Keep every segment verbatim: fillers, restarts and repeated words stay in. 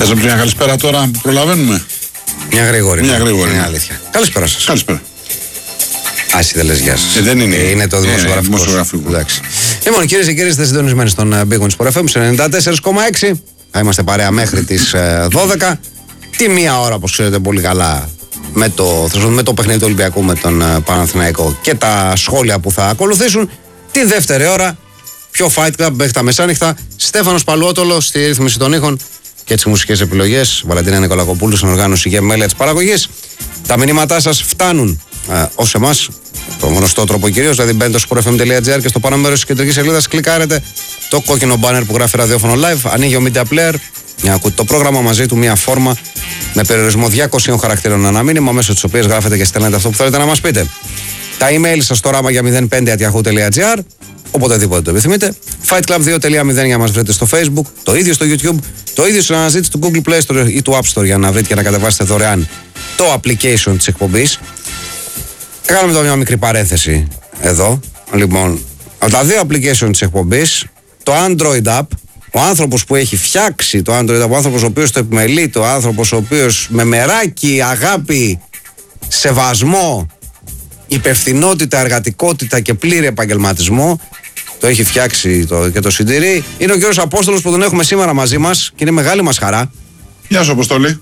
Θες να πει μια καλησπέρα τώρα που προλαβαίνουμε? Μια γρήγορη. Μια γρήγορη. Είναι αλήθεια. Καλησπέρα σας. Καλησπέρα. Άσυ δεν λες γεια σας. Ε, δεν είναι. Ε, είναι το δημοσιογραφικό. Ε, δημοσιογραφικό. Εντάξει. Λοιπόν, κυρίες και κύριοι, είστε συντονισμένοι στον Big Win Sport εφ εμ σε ενενήντα τέσσερα κόμμα έξι. Θα είμαστε παρέα μέχρι τις δώδεκα. Τη μία ώρα, όπως ξέρετε πολύ καλά, με το, με το παιχνίδι του Ολυμπιακού με τον Παναθηναϊκό και τα σχόλια που θα ακολουθήσουν. Τη δεύτερη ώρα, πιο Fight Club μέχρι τα μεσάνυχτα. Στέφανος Παλουότολος στη ρύθμιση των ήχων και τις μουσικές επιλογές. Βαλαντίνα Νικολακοπούλου στην οργάνωση και μέλη της παραγωγής. Τα μηνύματά σας φτάνουν ε, ως εμάς, το γνωστό τρόπο κυρίως, δηλαδή μπαίνετε στο sport f m dot g r και στο πάνω μέρος της κεντρικής σελίδας κλικάρετε το κόκκινο banner που γράφει ραδιόφωνο live, ανοίγει ο Media Player, για ακούτε το πρόγραμμα, μαζί του μια φόρμα με περιορισμό διακοσίων χαρακτήρων ανά μήνυμα, μέσω της οποίας γράφετε και στέλνετε αυτό που θέλετε να μας πείτε. Τα email σας στο ράμα για μηδέν πέντε at yahoo dot gr, οποτεδήποτε το επιθυμείτε. fightclub δύο τελεία μηδέν για να μας βρείτε στο Facebook, το ίδιο στο YouTube, το ίδιο στην αναζήτηση του Google Play Store ή του App Store για να βρείτε και να κατεβάσετε δωρεάν το application της εκπομπής. Κάνουμε εδώ μια μικρή παρένθεση εδώ. Λοιπόν, από τα δύο application της εκπομπής, το Android App, ο άνθρωπος που έχει φτιάξει το Android App, ο άνθρωπος ο οποίος το επιμελεί, ο άνθρωπος ο οποίος με μεράκι, αγάπη, σεβασμό, υπευθυνότητα, εργατικότητα και πλήρη επαγγελματισμό το έχει φτιάξει το, και το συντηρεί, είναι ο κύριος Απόστολος που τον έχουμε σήμερα μαζί μας και είναι μεγάλη μας χαρά. Γεια σου Αποστόλη.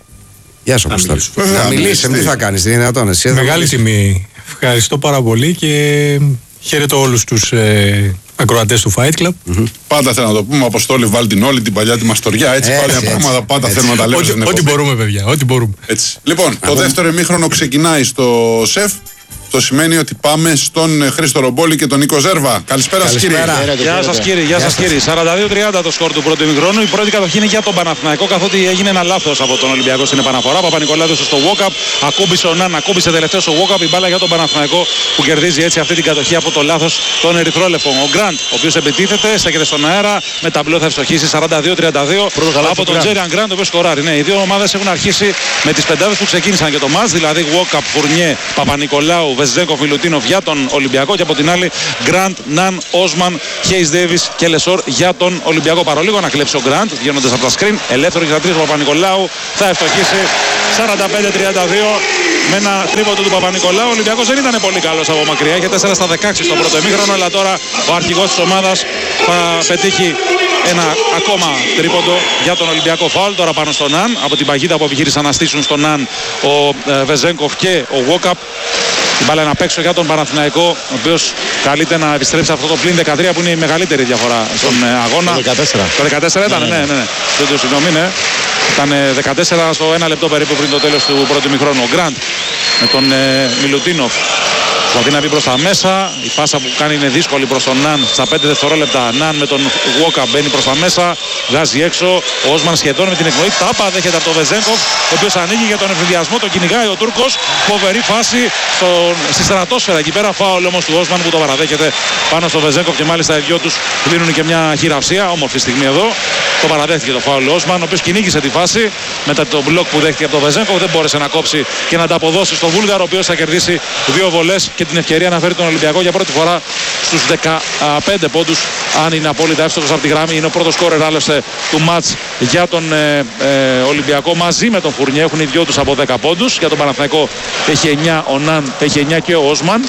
Γεια σου Αποστόλη. Να μιλήσει, τι θα κάνεις, είναι δυνατόν εσύ? Μεγάλη τιμή. Ευχαριστώ πάρα πολύ και χαίρετο όλους τους ε, ακροατές του Fight Club. Mm-hmm. Πάντα θέλω να το πούμε, Αποστόλη, βάλει την όλη την παλιά τη μαστοριά. Έτσι, έτσι πάλι έτσι, πράγματα πάντα έτσι. Θέλουμε να τα λέμε. Ό,τι, ό,τι μπορούμε, παιδιά. Ό,τι μπορούμε. Έτσι. Λοιπόν, το δεύτερο ημίχρονο ξεκινάει στο ΣΕΦ. Αυτό σημαίνει ότι πάμε στον Χρήστο Ρομπόλη και τον Νίκο Ζέρβα. Καλησπέρα σας κύριε. Γεια σας κύριε, γεια σας κύριε. σαράντα δύο τριάντα το σκορ του πρώτου ημιχρόνου. Η πρώτη κατοχή είναι για τον Παναθηναϊκό, καθότι έγινε ένα λάθος από τον Ολυμπιακό στην επαναφορά. Παπα-Νικολάου έδωσε στο walk-up, ακούμπησε ο Ναν, ακούμπησε τελευταίο στο walk-up. Η μπάλα για τον Παναθηναϊκό που κερδίζει έτσι αυτή την κατοχή από το λάθος των ερυθρόλευκων. Ο Γκραντ, ο οποίος επιτίθεται, στέκεται στον αέρα, με ταμπλό θα ευστοχίσει σαράντα δύο τριάντα δύο από τον Τζέριαν Γκραντ, ο οποίος σκοράρει. Ναι, οι δύο ομάδες έχουν αρχίσει με τις πεντάδες που ξεκίνησαν και το μάτς, δηλαδή walk-up, Φουρνιέ, Παπα-Νικολάου, Βεζέγκοφ, Μιλουτίνοφ για τον Ολυμπιακό και από την άλλη Γκραντ, Ναν, Όσμαν, Χέις Ντέιβις και Λεσόρ για τον Ολυμπιακό. Παρολίγο να κλέψει ο Γκραντ βγαίνοντας από τα σκριν. Ελεύθερο για τρεις ο Παπα-Νικολάου θα ευστοχίσει σαράντα πέντε τριάντα δύο με ένα τρίποντο του Παπα-Νικολάου. Ο Ολυμπιακός δεν ήταν πολύ καλός από μακριά, είχε τέσσερα στα δεκαέξι στο πρώτο ημίχρονο, αλλά τώρα ο αρχηγός της ομάδας θα πετύχει ένα ακόμα τρίποντο για τον Ολυμπιακό. Φάουλ τώρα πάνω στον Ναν από την παγίδα που επιχείρησαν να στήσουν στον Ναν ο ε, Βεζέγκοφ και ο Walkup. Την μπάλα είναι απ' έξω για τον Παναθηναϊκό, ο οποίος καλείται να επιστρέψει αυτό το πλην δεκατρία που είναι η μεγαλύτερη διαφορά στον αγώνα. Το δεκατέσσερα. Το δεκατέσσερα ήταν, ναι, ναι. ναι. Δεν το συγγνώμη, ναι. Ήταν δεκατέσσερα στο ένα λεπτό περίπου πριν το τέλος του πρώτου ημιχρόνου. Ο Γκραντ με τον ε, Μιλουτίνοφ προσπαθεί να μπει προς τα μέσα. Η πάσα που κάνει είναι δύσκολη προς τον Ναν στα πέντε δευτερόλεπτα. Ναν με τον Walkup μπαίνει προς τα μέσα, βγάζει έξω. Ο Όσμαν σχεδόν με την εκνοή. Τάπα δέχεται από τον Βεζέγκοφ, ο οποίος ανοίγει για τον εμφυδιασμό. Τον κυνηγάει ο Τούρκος. Φοβερή φάση στον, στη στρατόσφαιρα εκεί πέρα. Φάουλ όμως του Όσμαν που το παραδέχεται πάνω στο Βεζέγκοφ και μάλιστα οι δυο τους δίνουν και μια χειραψία. Όμορφη στιγμή εδώ. Το παραδέχτηκε το φάουλ ο Όσμαν, ο οποίος κυνήγησε τη φάση μετά το μπλοκ που δέχτηκε από τον Βεζέγκοφ. Δεν μπόρεσε να κόψει και να τα αποδώσει στο Βούλγαρο, ο οποίος θα κερδίσει δύο βολές και την ευκαιρία να φέρει τον Ολυμπιακό για πρώτη φορά στους δεκαπέντε πόντους, αν είναι απόλυτα εύστοχος από τη γραμμή. Είναι ο πρώτος σκόρερ άλλωστε του μάτς για τον ε, ε, Ολυμπιακό μαζί με τον Φουρνιέ. Έχουν οι δυο τους από δέκα πόντους. Για τον Παναθηναϊκό έχει εννιά ο Ναν, έχει εννιά και ο Όσμαν.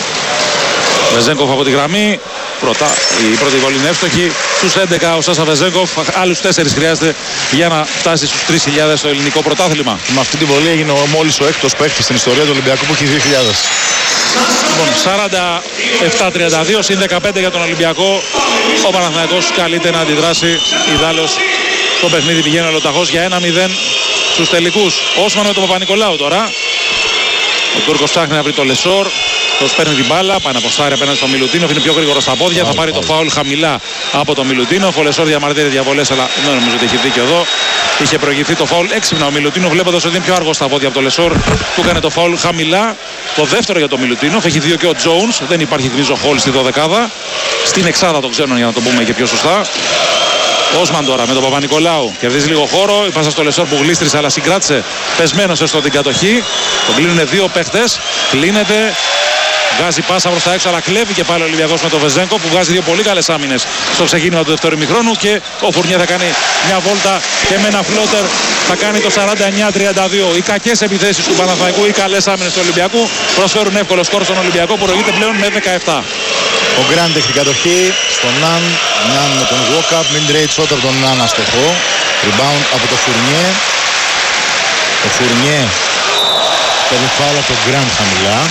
Βεζέγκοφ από τη γραμμή. Πρώτα, η πρώτη βολή είναι εύστοχη. Στους έντεκα ο Σάσα Βεζέγκοφ, άλλους τέσσερις χρειάζεται για να φτάσει στους τρεις χιλιάδες στο ελληνικό πρωτάθλημα. Με αυτή τη βολή έγινε μόλις ο έκτος παίκτης στην ιστορία του Ολυμπιακού που έχει δύο χιλιάδες. Λοιπόν, σαράντα επτά τριάντα δύο συν δεκαπέντε για τον Ολυμπιακό. Ο Παναθηναϊκός καλείται να αντιδράσει. Ιδάλλως το παιχνίδι πηγαίνει ολοταχώς για ένα μηδέν στους τελικούς. Όσμαν με τον Παπα-Νικολάου τώρα. Ο Τούρκος ψάχνει να βρει το Λεσόρ. Τους παίρνει την μπάλα, πάει να αποστάρει απέναντι στον Μιλουτίνοφ, είναι πιο γρήγορο στα πόδια. Θα πάρει το φάουλ χαμηλά από τον Μιλουτίνοφ. Ο Λεσόρ διαμαρτύρει διαβολές, αλλά δεν νομίζω ότι έχει δίκιο εδώ. Είχε προηγηθεί το φάουλ έξυπνα ο Μιλουτίνοφ, βλέποντας ότι είναι πιο αργό στα πόδια από τον Λεσόρ. Του έκανε το φάουλ χαμηλά. Το δεύτερο για τον Μιλουτίνοφ, έχει δύο και ο Τζόουνς. Δεν υπάρχει γνίζο χόλ στη δωδεκάδα. Στην εξάδα το ξέρουν για να το πούμε και πιο σωστά. Όσμαν τώρα με τον Παπα-Νικολάου. Κερδίζει λίγο χώρο. Η πάσα στο Λεσόρ που γλίστρισε αλλά συγκράτησε πεσμένος έστω την κατοχή. Τον κλείνουν δύο παίχτες. Κλείνεται. Βγάζει πάσα προς τα έξω, αλλά κλέβει και πάλι ο Ολυμπιακός με τον Βεζένκο που βγάζει δύο πολύ καλές άμυνες στο ξεκίνημα του δεύτερου ημιχρόνου. Και ο Φουρνιέ θα κάνει μια βόλτα και με ένα φλότερ θα κάνει το σαράντα εννιά τριάντα δύο. Οι κακές επιθέσεις του Παναθηναϊκού, οι καλές άμυνες του Ολυμπιακού προσφέρουν εύκολο σκορ στον Ολυμπιακό που προηγείται πλέον με δεκαεπτά. Ο Γκραντ έχει την κατοχή στον Ναν. Ναν με τον walk-up. Mid-range shot από τον Ναν αστοχό. Rebound από το Φουρνιέ. Ο Φουρνιέ παίρνει φάουλ από τον Γκραντ χαμηλά.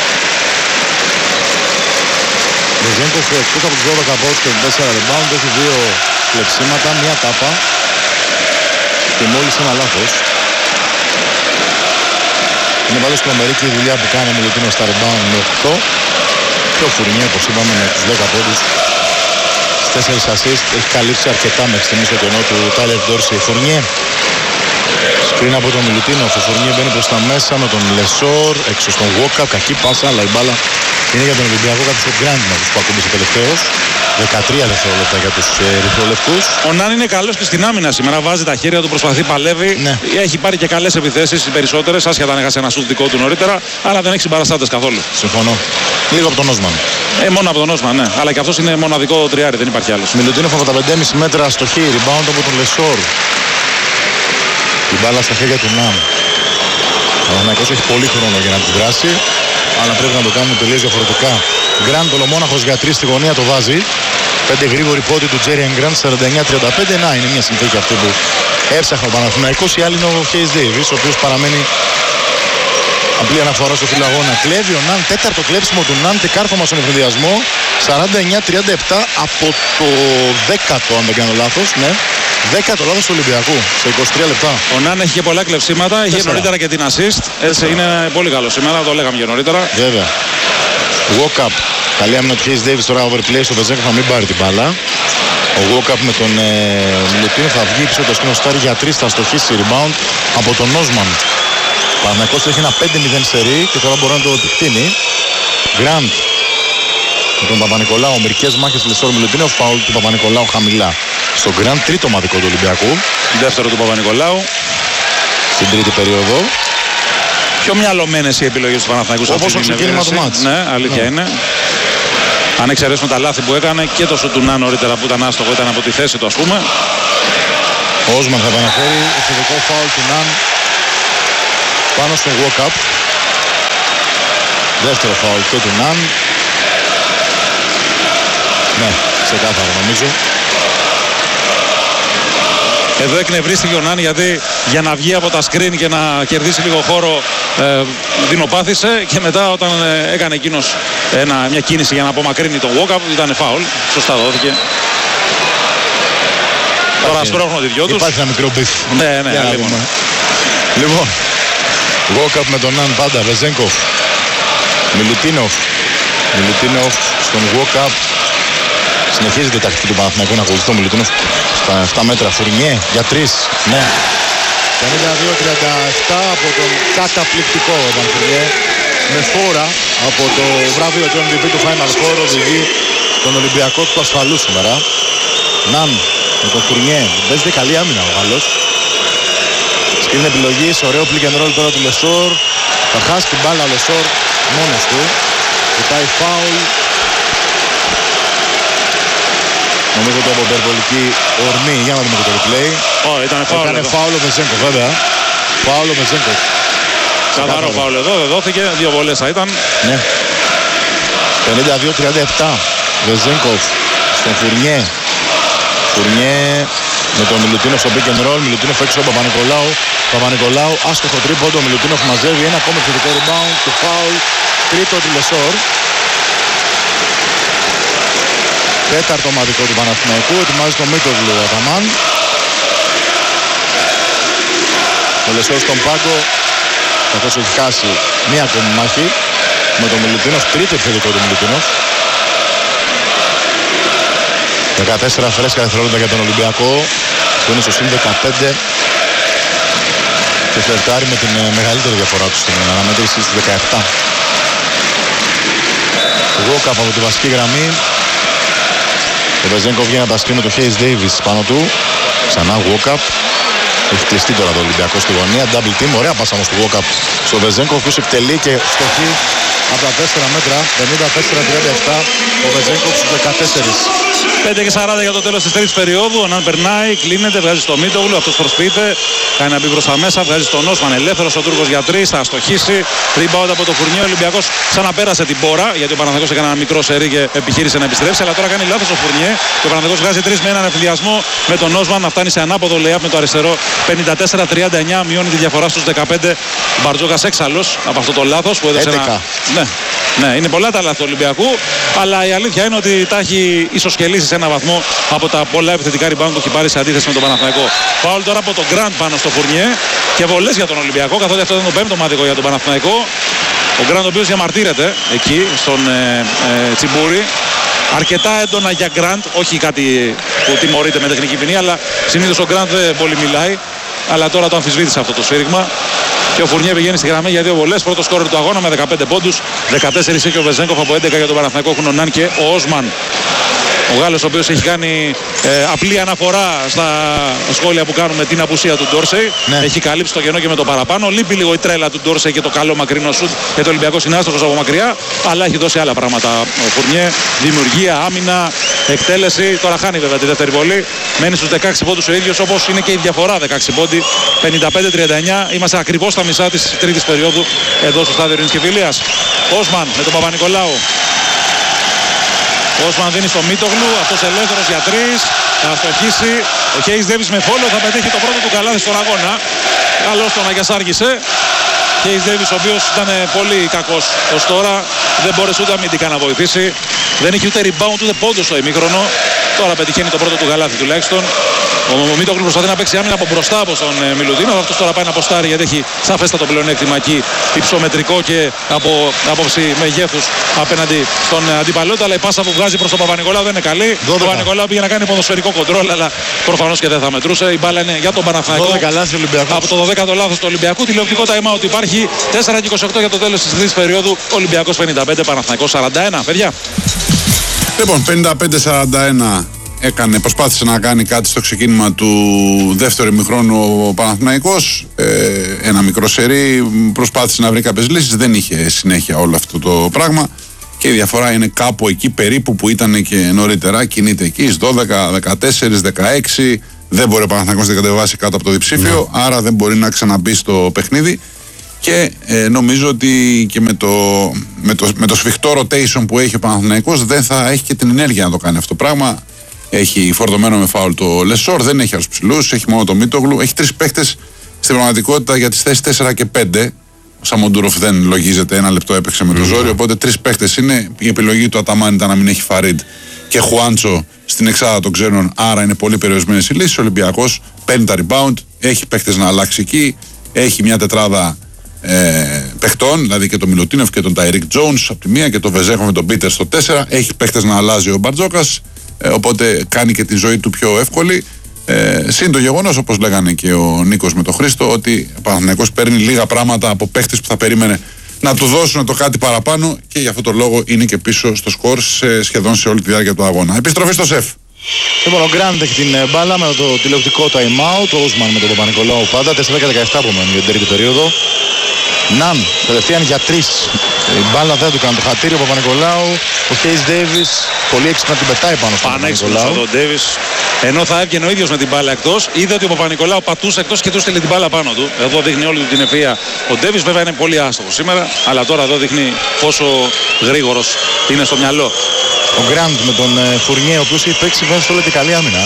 Βεζένκοφ εκτός από τους δώδεκα πόντους και τέσσερα rebound έχει δύο κλεψίματα, μία τάπα και μόλις ένα λάθος. Είναι πάντως τρομερή και η δουλειά που κάνει με Μιλουτίνο στα rebound με οκτώ. Και ο Φουρνιέ, όπως είπαμε, με τους δέκα πόντους, στις τέσσερις assist, έχει καλύψει αρκετά μέχρι στιγμής το κενό του Τάιλερ Ντόρσι. Φουρνιέ σκριν από τον Μιλουτίνο. Ο Φουρνιέ μπαίνει προς τα μέσα με τον Λεσόρ, έξω στον walk-up, κακή πάσα, αλλά η μπάλα είναι για τον Ολυμπιακό, κάποιος ο Γκραντ να τους που ακούμπησε τελευταίος. δεκατρία δευτερόλεπτα για τους ε, ρυθρολευκούς. Ο Νάν είναι καλός και στην άμυνα σήμερα. Βάζει τα χέρια του, προσπαθεί, παλεύει. Ναι. Έχει πάρει και καλές επιθέσεις, οι περισσότερες. Άσχετα αν έχασε ένα σουτ δικό του νωρίτερα. Αλλά δεν έχει συμπαραστάτες καθόλου. Συμφωνώ. Λίγο από τον Όσμαν. Ε, μόνο από τον Όσμαν, ναι. Αλλά και αυτός είναι μοναδικό τριάρι, δεν υπάρχει άλλος. Μιλουτίνοφ από τα πέντε κόμμα πέντε μέτρα αστοχή. Rebound από τον Λεσόρ. Η μπάλα στα χέρια του Ναν. Ο Παναθηναϊκός έχει πολύ χρόνο για να αντιδράσει. Αλλά πρέπει να το κάνουμε τελείως διαφορετικά. Γκραντ, ολομόναχος για τρεις στη γωνία, το βάζει. Πέντε γρήγοροι πόντι του Τζέριαν Γκραντ, σαράντα εννιά τριάντα πέντε. Να, είναι μια συνθήκη αυτή που έψαχνε ο Παναθηναϊκός. Η άλλη είναι ο Χέις Ντέιβις, ο οποίος παραμένει απλή αναφορά στο φιλαγώνα. Κλέβει ο Ναν, τέταρτο κλέψιμο του Ναν και κάρφωμα στον ευνηδιασμό. σαράντα εννιά τριάντα επτά από το δέκατο, αν δεν κάνω λάθος. Ναι. Δέκατο λάθος του Ολυμπιακού σε είκοσι τρία λεπτά. Ο Νάν έχει και πολλά κλεψίματα, είχε Τέσσερα. νωρίτερα και την assist. Έτσι είναι πολύ καλό σήμερα, το λέγαμε και νωρίτερα. Βέβαια. Walk-up. Καλή άμυνα του Χέις Ντέιβις, τώρα overplay στο Βεζέγκο θα μην πάρει την μπάλα. Ο walk-up με τον ε, Μιλουτίνο θα βγει πίσω το σκήνο στάρι για τρεις, θα στοχίσει rebound από τον Όσμαν. Ο Παναθηναϊκός έχει ένα πέντε μηδέν σερί και τώρα μπορεί να το επεκτείνει. Γκραντ με τον Παπα-Νικολάου, μερικές μάχες Λεσόρ Μιλουτίνο, φάουλ του Παπα-Νικολάου χαμηλά. Στο Γκραντ, τρίτο μαδικό του Ολυμπιακού. Δεύτερο του Παπα-Νικολάου. Στην τρίτη περίοδο. Πιο μυαλωμένες οι επιλογές του Παναθηναϊκού σε Όπως αυτή το την ξεκίνημα του επίθεση. μάτς. Ναι, αλήθεια Ναι. είναι. Αν εξαιρέσουμε τα λάθη που έκανε και το σου του Νάν νωρίτερα που ήταν άστοχο, ήταν από τη θέση του, ας πούμε. Ο Όσμαν θα επαναφέρει ευθυντικό φάουλ του Ναν πάνω στο walk-up. Δεύτερο φάουλ και του Ναν. Ναι, ξεκάθαρο νομίζω. Εδώ εκνευρίστηκε ο Νάν γιατί για να βγει από τα screen και να κερδίσει λίγο χώρο ε, δεινοπάθησε και μετά όταν ε, έκανε εκείνος ένα, μια κίνηση για να απομακρύνει τον walk-up ήταν φάουλ. Σωστά δόθηκε. Τώρα σπρώχνουν οι δυο τους. Υπάρχει ένα μικρό μπιφ. Ναι, ναι, Για να λοιπόν. δούμε. Λοιπόν, walk-up με τον Ναν πάντα, Βεζέγκοφ. Μιλουτίνοφ. Μιλουτίνοφ στον walk-up. Συνεχίζεται η τακτική του Παναθηναϊκού να ακολουθεί τον Μιλουτίνοφ στα επτά μέτρα. Φουρνιέ για τρεις. Ναι. πενήντα δύο τριάντα επτά από τον καταπληκτικό Φουρνιέ. Με φόρα από το βραβείο του εμ βι πι του Final Four οδηγεί τον Ολυμπιακό του ασφαλού σήμερα. Ναν με τον Φουρνιέ. Παίζεται καλή άμυνα ο Γάλλος. Σκριν επιλογής, ωραίο pick and roll τώρα του Λεσόρ. Θα χάσει την μπάλα ο Λεσόρ μόνος του. Ζητάει φάουλ. Νομίζω ότι από υπερβολική ορμή, για να δούμε και το replay. Ω, ήταν φάουλ Έκανε εδώ. φάουλ ο Βεζέγκο, βέβαια. Φάουλ ο Βεζέγκο. Καθαρό φάουλ εδώ, δεν δόθηκε. Δύο βολές θα ήταν. Ναι. πενήντα δύο τριάντα επτά. Βεζέγκοφ στον Φουρνιέ. Φουρνιέ με τον Μιλουτίνοφ στο pick and roll. Μιλουτίνοφ έξω από Παπα-Νικολάου. Παπα-Νικολάου άστοχο τρίποντο. Ο Μιλουτίνοφ μαζεύει ένα ακόμα επιθετικό rebound και φάουλ. Τρίτο του Λεσόρ. Τέταρτο ομαδικό του Παναθηναϊκού. Ετοιμάζει το Μίτογλου ο Αταμάν. Ο Λεσόρ στον πάγκο, καθώς έχει χάσει μία ακόμη μάχη με τον Μιλουτίνοφ. Τρίτο επιθετικό του Μιλουτίνοφ. δεκατέσσερα φρέσκα δευτερόλεπτα για τον Ολυμπιακό που είναι στο συν δεκαπέντε και φλερτάρει με την ε, μεγαλύτερη διαφορά του στην αναμέτρηση στις δεκαεπτά. Walk-up από τη βασική γραμμή. Ο Βεζέγκο βγαίνει από τα σκριν με το Χέις Ντέιβις πάνω του. Ξανά walk-up. Έχει κλειστεί τώρα το Ολυμπιακό στη γωνία. Double team, ωραία πάσα όμως του Walkup στο Βεζένκοφ, ο οποίος επιτελεί και στοχεί από τα τέσσερα μέτρα. πενήντα τέσσερα τριάντα επτά ο Βεζένκοφ στους δεκατέσσερα. πέντε και σαράντα για το τέλος της τρίτης περίοδου. Ο Ναν περνάει, κλείνεται, βγάζει στο Μίτογλου. Αυτός προσποιείται, κάνει να μπει προς τα μέσα, βγάζει στον Όσμαν ελεύθερος. Ο Τούρκος για τρεις, θα αστοχίσει. Rebound από το Φουρνιέ. Ο Ολυμπιακός ξαναπέρασε την πόρα, γιατί ο Παναθηναϊκός έκανε ένα μικρό σερί και επιχείρησε να επιστρέψει. Αλλά τώρα κάνει λάθος ο Φουρνιέ. Και ο Παναθηναϊκός βγάζει τρεις με έναν ευθυνδιασμό με τον Όσμαν να φτάνει σε ανάποδο layup με το αριστερό. πενήντα τέσσερα τριάντα εννιά, μειώνει τη διαφορά στους δεκαπέντε. Μπαρτζόκας έξαλλος από αυτό το λάθος που έδωσε ένα... Ναι. Ναι, είναι πολλά τα λάθη του Ολυμπιακού, αλλά η αλήθεια είναι ότι τα έχει ισοσκελίσει σε ένα βαθμό από τα πολλά επιθετικά rebound που έχει πάρει σε αντίθεση με τον Παναθηναϊκό. Φάουλ τώρα από τον Γκραντ πάνω στο Φουρνιέ και βολές για τον Ολυμπιακό, καθότι αυτό ήταν το πέμπτο μάδικο για τον Παναθηναϊκό. Ο Γκραντ ο οποίος διαμαρτύρεται εκεί στον ε, ε, Τσιμπούρη. Αρκετά έντονα για Γκραντ, όχι κάτι που τιμωρείται με τεχνική ποινή, αλλά συνήθως ο Γκραντ δεν πολύ μιλάει. Αλλά τώρα το αμφισβήτησε αυτό το σφύριγμα. Και ο Φουρνιέ πηγαίνει στη γραμμή για δύο βολές. Πρώτο σκόρερ του αγώνα με δεκαπέντε πόντους. δεκατέσσερα έχει ο Βεζένκοφ από έντεκα για τον Παναθηναϊκό. Έχουν ο Ναν και ο Όσμαν. Ο Γάλλος ο οποίος έχει κάνει ε, απλή αναφορά στα σχόλια που κάνουμε την απουσία του Ντόρσεϊ. Ναι. Έχει καλύψει το κενό και με το παραπάνω. Λείπει λίγο η τρέλα του Ντόρσεϊ και το καλό μακρινό σουτ για το Ολυμπιακό είναι άστοχος από μακριά. Αλλά έχει δώσει άλλα πράγματα ο Φουρνιέ. Δημιουργία, άμυνα, εκτέλεση. Τώρα χάνει βέβαια τη δεύτερη βολή. Μένει στους δεκαέξι πόντους ο ίδιος, όπως είναι και η διαφορά δεκαέξι πόντι. πενήντα πέντε τριάντα εννιά. Είμαστε ακριβώς στα μισά της τρίτης περίοδου εδώ στο στάδιο Ειρήνης και Φιλίας. Όσμαν με τον Παπα-Νικολάου. Ο Όσμαν δίνει στο Μίτογλου, αυτός ελεύθερος για τρεις, θα αστοχίσει. Ο Χέις Ντέβις με φόλο θα πετύχει το πρώτο του καλάθι στον αγώνα. Καλώς τον αγιασάργησε. Χέις Ντέβις ο οποίος ήταν πολύ κακός ως τώρα, δεν μπόρεσε ούτε αμυντικά να βοηθήσει. Δεν είχε ούτε rebound ούτε πόντο στο ημίχρονο. Τώρα πετυχαίνει το πρώτο του καλάθι τουλάχιστον. Ο Μίτογλου προσπαθεί να παίξει άμυνα από μπροστά από τον Μιλουτίνο. Αυτός τώρα πάει να αποστάρει γιατί έχει σαφέστατο πλεονέκτημα εκεί, υψομετρικό και από άποψη μεγέθους απέναντι στον αντίπαλό του. Αλλά η πάσα που βγάζει προς τον Παπα-Νικολάου δεν είναι καλή. Ο Παπα-Νικολάου πήγε να κάνει ποδοσφαιρικό κοντρόλ, αλλά προφανώς και δεν θα μετρούσε. Η μπάλα είναι για τον Παναθηναϊκό. Από το δωδέκατο λάθος του Ολυμπιακού. Τηλεοπτικό time out υπάρχει. τέσσερα και είκοσι οκτώ για το τέλος της τρίτης περίοδου. Ολυμπιακός πενήντα πέντε, Παναθηναϊκός σαράντα ένα. Παιδιά. Λοιπόν, πενήντα πέντε σαράντα ένα έκανε, προσπάθησε να κάνει κάτι στο ξεκίνημα του δεύτερου ημιχρόνου ο Παναθηναϊκός. Ε, ένα μικρό σερί, προσπάθησε να βρει κάποιες λύσεις, δεν είχε συνέχεια όλο αυτό το πράγμα. Και η διαφορά είναι κάπου εκεί περίπου που ήταν και νωρίτερα. Κινείται εκεί στις δώδεκα, δεκατέσσερα, δεκαέξι. Δεν μπορεί ο Παναθηναϊκός να κατεβάσει κάτω από το διψήφιο, ναι. Άρα δεν μπορεί να ξαναμπεί στο παιχνίδι. Και ε, νομίζω ότι και με το, με, το, με το σφιχτό rotation που έχει ο Παναθηναϊκός δεν θα έχει και την ενέργεια να το κάνει αυτό το πράγμα. Έχει φορτωμένο με φάουλ το Λεσόρ, δεν έχει άλλους ψηλούς, έχει μόνο το Μίτογλου. Έχει τρεις παίχτες στην πραγματικότητα για τις θέσεις τέσσερα και πέντε. Ο Σαμοντούροφ δεν λογίζεται, ένα λεπτό έπαιξε με το ζόρι. Οπότε τρεις παίχτες είναι. Η επιλογή του Αταμάν ήταν να μην έχει Φαρίντ και Χουάντσο στην εξάδα των ξένων. Άρα είναι πολύ περιορισμένες οι λύσεις. Ο Ολυμπιακός παίρνει τα rebound, έχει παίχτες να αλλάξει εκεί, έχει μια τετράδα ε, παιχτών, δηλαδή και τον Μιλουτίνοφ και τον Ταϊρίκ Τζόουνς από τη μία και τον Βεζέχο με τον Πίτερ στο τέσσερα. Έχει παίχτες να αλλάζει ο Μπαρτζόκας. Ε, οπότε κάνει και τη ζωή του πιο εύκολη. Ε, Συν το γεγονός, όπως λέγανε και ο Νίκος με τον Χρήστο, ότι ο Παναθηναϊκός παίρνει λίγα πράγματα από παίχτες που θα περίμενε να του δώσουν το κάτι παραπάνω και για αυτό το λόγο είναι και πίσω στο σκορ σε, σχεδόν σε όλη τη διάρκεια του αγώνα. Επιστροφή στο σεφ. Λοιπόν, ο Γκραντ έχει την μπάλα με το τηλεοπτικό time out. Ο Ούσμαν με τον Παπα-Νικολάου πάντα. τέσσερα και δεκαεπτά που μένουν για την τρίτη περίοδο. Ναν, κατευθείαν για τρεις. Η μπάλα δεν του κάνει το χατήρι. Ο Παπα-Νικολάου, ο Χέις Ντέιβις, πολύ έξυπνα την πετάει πάνω στον Παπα-Νικολάου. Ο Ντέιβις, ενώ θα έβγαινε ο ίδιος με την μπάλα εκτός, είδε ότι ο Παπα-Νικολάου πατούσε εκτός και του στείλε την μπάλα πάνω του. Εδώ δείχνει όλη του την ευφυΐα. Ο Ντέιβις βέβαια είναι πολύ άστοχος σήμερα, αλλά τώρα εδώ δείχνει πόσο γρήγορος είναι στο μυαλό. Ο Γκραντ με τον Φουρνιέ, ο οποίος έχει παίξει μέσα στο όλο και καλή άμυνα.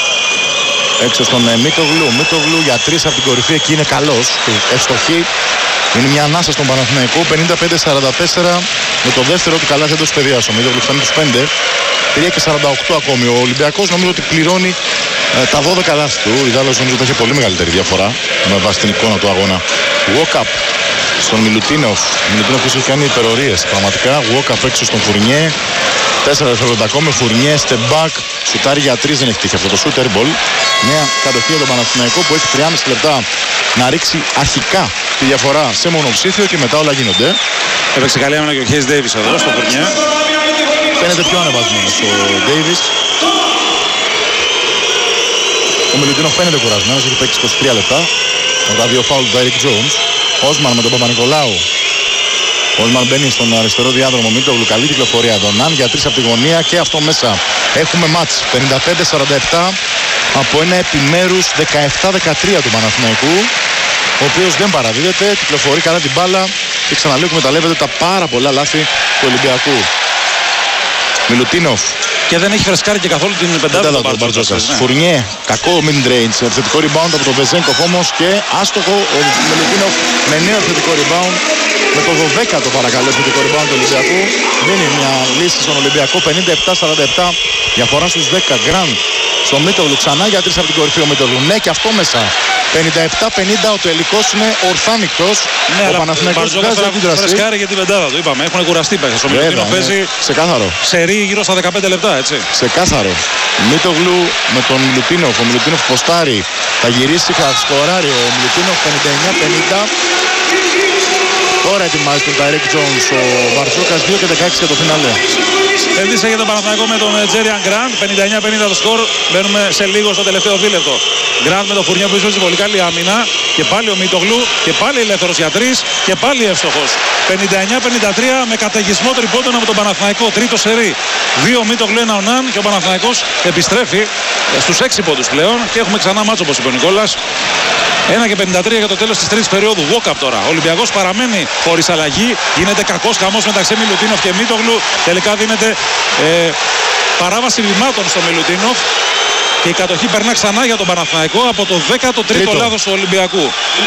Έξω στον Μίτογλου. Μίτογλου για τρεις από την κορυφή, εκεί είναι καλός. Ευστοχή. Είναι μια ανάσα στον Παναθηναϊκό. πενήντα πέντε σαράντα τέσσερα με το δεύτερο του καλάθι εντός παιδιάς. Ο Μίτογλου φτάνει τους πέντε. τρία και σαράντα οκτώ ακόμη. Ο Ολυμπιακός νομίζω ότι πληρώνει ε, τα δώδεκα λάθη του. Η Δάλλος νομίζω ότι έχει πολύ μεγαλύτερη διαφορά με βάση την εικόνα του αγώνα. Walkup στον Μιλουτίνοφ. Ο Μιλουτίνοφ ίσως έχει κάνει υπερορίες. Πραγματικά Walkup έξω στον Φουρνιέ. τέσσερα δευτερόλεπτα ακόμη. Φουρνιέ, step back. Σουτάρει για τρεις, δεν έχει τύχει αυτό το shoot. Airball. Νέα κατοχή για τον Παναθηναϊκό που έχει τριάμισι λεπτά να ρίξει αρχικά τη διαφορά σε μονοψήφιο και μετά όλα γίνονται. Έπαιξε καλή άμυνα και ο Χέις Ντέιβις εδώ στο Φουρνιέ. Φαίνεται πιο ανεβασμένος ο Ντέιβις. Ο Μιλουτίνοφ φαίνεται κουρασμένος, έχει παίξει είκοσι τρία λεπτά. Με τα δύο φάουλ του Eric Jones. Όσμαν με τον Παπα-Νικολάου. Ο Όσμαν μπαίνει στον αριστερό διάδρομο. Μίτογλου, καλή κυκλοφορία. Τον Ναν για τρεις από τη γωνία και αυτό μέσα. Έχουμε μάτς πενήντα πέντε σαράντα επτά από ένα επιμέρους δεκαεπτά δεκατρία του Παναθηναϊκού, ο οποίος δεν παραδίδεται, κυκλοφορεί καλά την μπάλα και ξαναλέω εκμεταλλεύεται τα πάρα πολλά λάθη του Ολυμπιακού. Μιλουτίνοφ. Και δεν έχει φρεσκάρει και καθόλου την πεντάδα του Μπαρτζόκας. Ναι. Φουρνιέ, κακό mid-range, επιθετικό rebound από τον Βεζένκοφ όμως και άστοχο ο Μιλουτίνοφ με νέο επιθετικό rebound. Με το δωδέκατο παρακαλώ επιθετικό rebound του Ολυμπιακού. Δίνει μια λύση στον Ολυμπιακό. πενήντα επτά σαράντα επτά, διαφορά στους δέκα. Γκραντ στο Μίτογλου, ξανά για τρεις από την κορυφή ο Μίτογλου. Ναι, και αυτό μέσα. πενήντα επτά πενήντα, ο τελικός είναι ορθά νικτός. Ναι, ο Παναθηναϊκός βγάζει αντίδραση. Φρεσκάρει για την πεντάδα του, είπαμε. Έχουν κουραστεί παίχτες. Ο Μιλουτίνοφ παίζει σε κάθαρο. σερί γύρω στα δεκαπέντε λεπτά, έτσι. Σε κάθαρο. Μίτογλου με τον Μιλουτίνοφ. Ο Μιλουτίνοφ ποστάρει. Θα γυρίσει, θα σκοράρει ο Μιλουτίνοφ πενήντα εννιά πενήντα. Τώρα ετοιμάζεται τον Τάιρεκ Τζόνς ο Μπαρτζόκας, δύο και δεκαέξι για το φινάλε. Κέρδισε για τον Παναθηναϊκό με τον Τζέριαν Γκραντ. πενήντα εννιά πενήντα το σκορ. Μπαίνουμε σε λίγο στο τελευταίο δίλεπτο. Γκραντ με τον Φουρνιέ που ίσως πολύ καλή άμυνα. Και πάλι ο Μίτογλου. Και πάλι ελεύθερος για τρεις. Και πάλι εύστοχος. πενήντα εννιά πενήντα τρία με καταιγισμό τριπώντων από τον Παναθηναϊκό. Τρίτο σερί. Δύο Μίτογλου, ένα ο Ναν. Και ο Παναθηναϊκός επιστρέφει στους έξι πόντους πλέον. Και έχουμε ξανά μάτσο όπως είπε ο Νικόλας. ένα και πενήντα τρία για το τέλος της τρίτης περίοδου. Walk-up τώρα. Ο Ολυμπιακός παραμένει χωρίς αλλαγή. Γίνεται κακός χαμός μεταξύ Μιλουτίνοφ και Μίτογλου. Τελικά δίνεται ε, παράβαση βημάτων στο Μιλουτίνοφ. Και η κατοχή περνά ξανά για τον Παναθηναϊκό από το δέκατο τρίτο λάθος του Ολυμπιακού.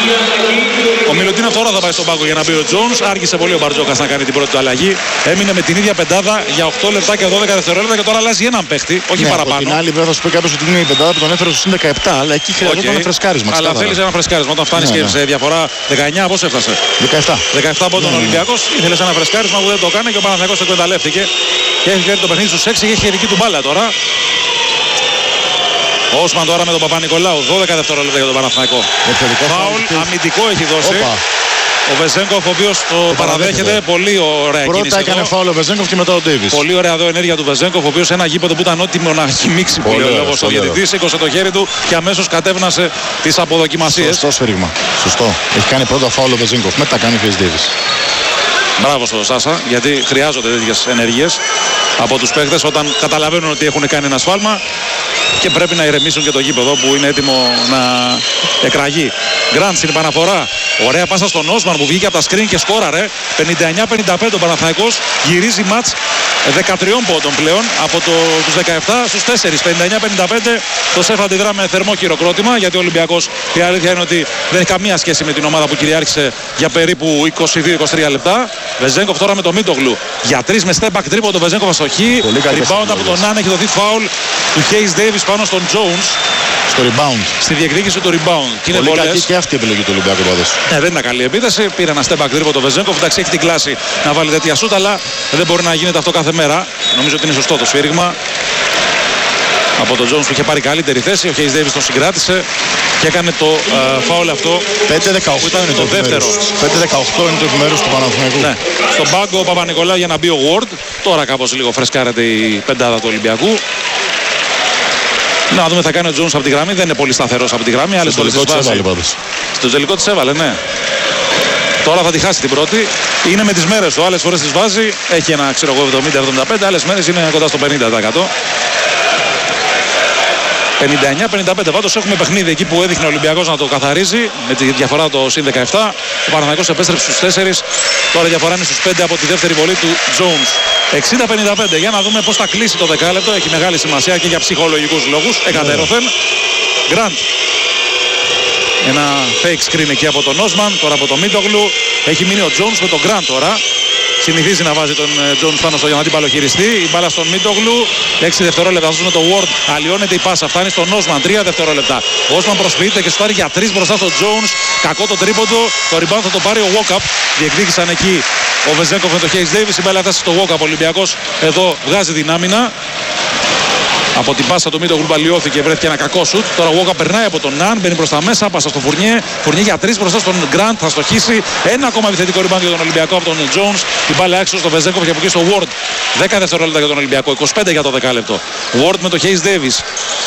Ο Μιλουτίνοφ τώρα θα πάει στον πάγκο για να μπει ο Τζόνς. Άργησε πολύ ο Μπαρτζόκας να κάνει την πρώτη του αλλαγή. Έμεινε με την ίδια πεντάδα για οκτώ λεπτά και δώδεκα δευτερόλεπτα και τώρα αλλάζει έναν παίχτη, όχι ναι, παραπάνω. Από την άλλη, βέβαια θα σου πει κάποιος ότι είναι η πεντάδα που τον έφερε στους δεκαεπτά, αλλά εκεί χρειαζόταν okay. ένα φρεσκάρισμα. Αλλά θέλει ένα φρεσκάρισμα. Όταν φτάνει ναι, και ναι. σε διαφορά δεκαεννιά, πώς έφτασε. δεκαεπτά. δεκαεπτά από τον ναι, ναι. Ολυμπιακός. Ήθελε ένα φρεσκάρισμα που δεν το κάνει και ο Παναθηναϊκός το εκμεταλλεύτηκε. Και έχει φέρει το παιχνίδι στους έξι και έχει δική του μπάλα τώρα. Όσμαν τώρα με τον Παπα-Νικολάου. δώδεκα δευτερόλεπτα για τον Παναθηναϊκό. Φάουλ αμυντικό έχει δώσει. Οπα. Ο Βεζένκοφ, ο οποίος το παραδέχεται. Πολύ ωραία Πρώτα κίνηση. Έκανε εδώ. φάουλ ο Βεζένκοφ και μετά ο Ντέιβις. Πολύ ωραία εδώ ενέργεια του Βεζένκοφ, ο οποίος ένα γήπεδο που ήταν ότιμο να χυμίξει πολύ ο λόγος. Ο διαιτητής σήκωσε το χέρι του και αμέσως κατέβνασε τις αποδοκιμασίες. Σωστό σφύριγμα. Σωστό. Έχει κάνει πρώτα φάουλ ο Βεζένκοφ. Μετά κάνει ο Ντέιβις. Μπράβο στο Σάσα, γιατί χρειάζονται τέτοιες ενέργειες από τους παίκτες όταν καταλαβαίνουν ότι έχουν κάνει ένα σφάλμα και πρέπει να ηρεμήσουν και το γήπεδο που είναι έτοιμο να εκραγεί. Γκραντ στην επαναφορά. Ωραία πάσα στον Όσμαν που βγήκε από τα σκριν και σκόραρε. πενήντα εννιά πενήντα πέντε ο Παναθηναϊκός γυρίζει μάτς δεκατριών πόντων πλέον από το, τους δεκαεπτά στους τέσσερα. πενήντα εννιά πενήντα πέντε το ΣΕΦ αντιδρά με θερμό χειροκρότημα γιατί ο Ολυμπιακός η αλήθεια είναι ότι δεν έχει καμία σχέση με την ομάδα που κυριάρχησε για περίπου είκοσι δύο είκοσι τρία λεπτά. Βεζένκοφ τώρα με το Μίτογλου. Για τρεις με step back τρίποντο το Βεζένκοφ αστοχή. Rebound από τον Ναν, έχει δοθεί φάουλ του Χέις Ντέιβις πάνω στον Jones. Στο rebound. Στη διεκδίκηση του rebound. Και πολύ κακή και αυτή η επιλογή του Ολυμπιακού πάντως. Ναι, δεν ήταν καλή επίθεση. Πήρε ένα step back τρίποντο το Βεζένκοφ. Εντάξει, έχει την κλάση να βάλει τέτοια σούτ, αλλά δεν μπορεί να γίνεται αυτό κάθε μέρα. Νομίζω ότι είναι σωστό το σφύριγμα. Από τον Jones που είχε πάρει καλύτερη θέση. Ο Χέις Ντέιβις τον συγκράτησε και έκανε το uh, φάουλ αυτό. πέντε δεκαοκτώ ήταν είναι το, το δεύτερο. πέντε δεκαοκτώ είναι το επιμέρους του Παναθηναϊκού. Ναι. Στον πάγκο ο Παπα-Νικολάου για να μπει ο Ward. Τώρα κάπως λίγο φρεσκάρεται η πεντάδα του Ολυμπιακού. Να δούμε τι θα κάνει ο Jones από τη γραμμή. Δεν είναι πολύ σταθερός από τη γραμμή. Άλλες φορές τις βάζει. Στο τελικό της έβαλε, ναι. Τώρα θα τη χάσει την πρώτη. Είναι με τις μέρες του. Άλλες φορές τις βάζει. Έχει ένα ξέρω εγώ εβδομήντα εβδομήντα πέντε. Άλλες μέρες είναι κοντά στο πενήντα τοις εκατό. πενήντα εννιά πενήντα πέντε. Πάντως έχουμε παιχνίδι εκεί που έδειχνε ο Ολυμπιακός να το καθαρίζει με τη διαφορά το συν δεκαεπτά. Ο Παναθηναϊκός επέστρεψε στους τέσσερα. Τώρα η διαφορά είναι στους πέντε από τη δεύτερη βολή του Jones. εξήντα πενήντα πέντε. Για να δούμε πώς θα κλείσει το δεκάλεπτο. Έχει μεγάλη σημασία και για ψυχολογικούς λόγους. Εκατέρωθεν. Γκραντ. Ένα fake screen εκεί από τον Όσμαν. Τώρα από τον Μίτογλου. Έχει μείνει ο Jones με τον Γκραντ τώρα. Συνηθίζει να βάζει τον Jones πάνω στον αντίπαλο χειριστή. Η μπάλα στον Μίτογλου. έξι δευτερόλεπτα. Θα δούμε το Ward. Αλλοιώνεται η πάσα. Φτάνει στον Όσμαν. τρία δευτερόλεπτα. Ο Όσμαν προσποιείται και στάρει για τρία μπροστά στον Jones. Κακό το τρίποντο. Το rebound θα το πάρει ο Walkup. Διεκδίκησαν εκεί ο Βεζένκοφ με το Χέις Ντέιβις. Η μπάλα έφτασε στο Walkup. Ο Ολυμπιακός εδώ βγάζει την άμυνα. Από την πάσα του Μίτογλου μπαλιώθηκε, βρέθηκε ένα κακό σουτ. Τώρα ο Walkup περνάει από τον Ναν, μπαίνει προς τα μέσα, πάσα στο Φουρνιέ. Φουρνιέ για τρεις μπροστά στον Γκραντ, θα στοχίσει. Ένα ακόμα επιθετικό rebound για τον Ολυμπιακό από τον Jones. Η μπάλα έξω στο Βεζένκοφ και από εκεί στο Ward. δέκα δευτερόλεπτα για τον Ολυμπιακό, είκοσι πέντε για το δεκάλεπτο. Ward με το Χέις Ντέιβις.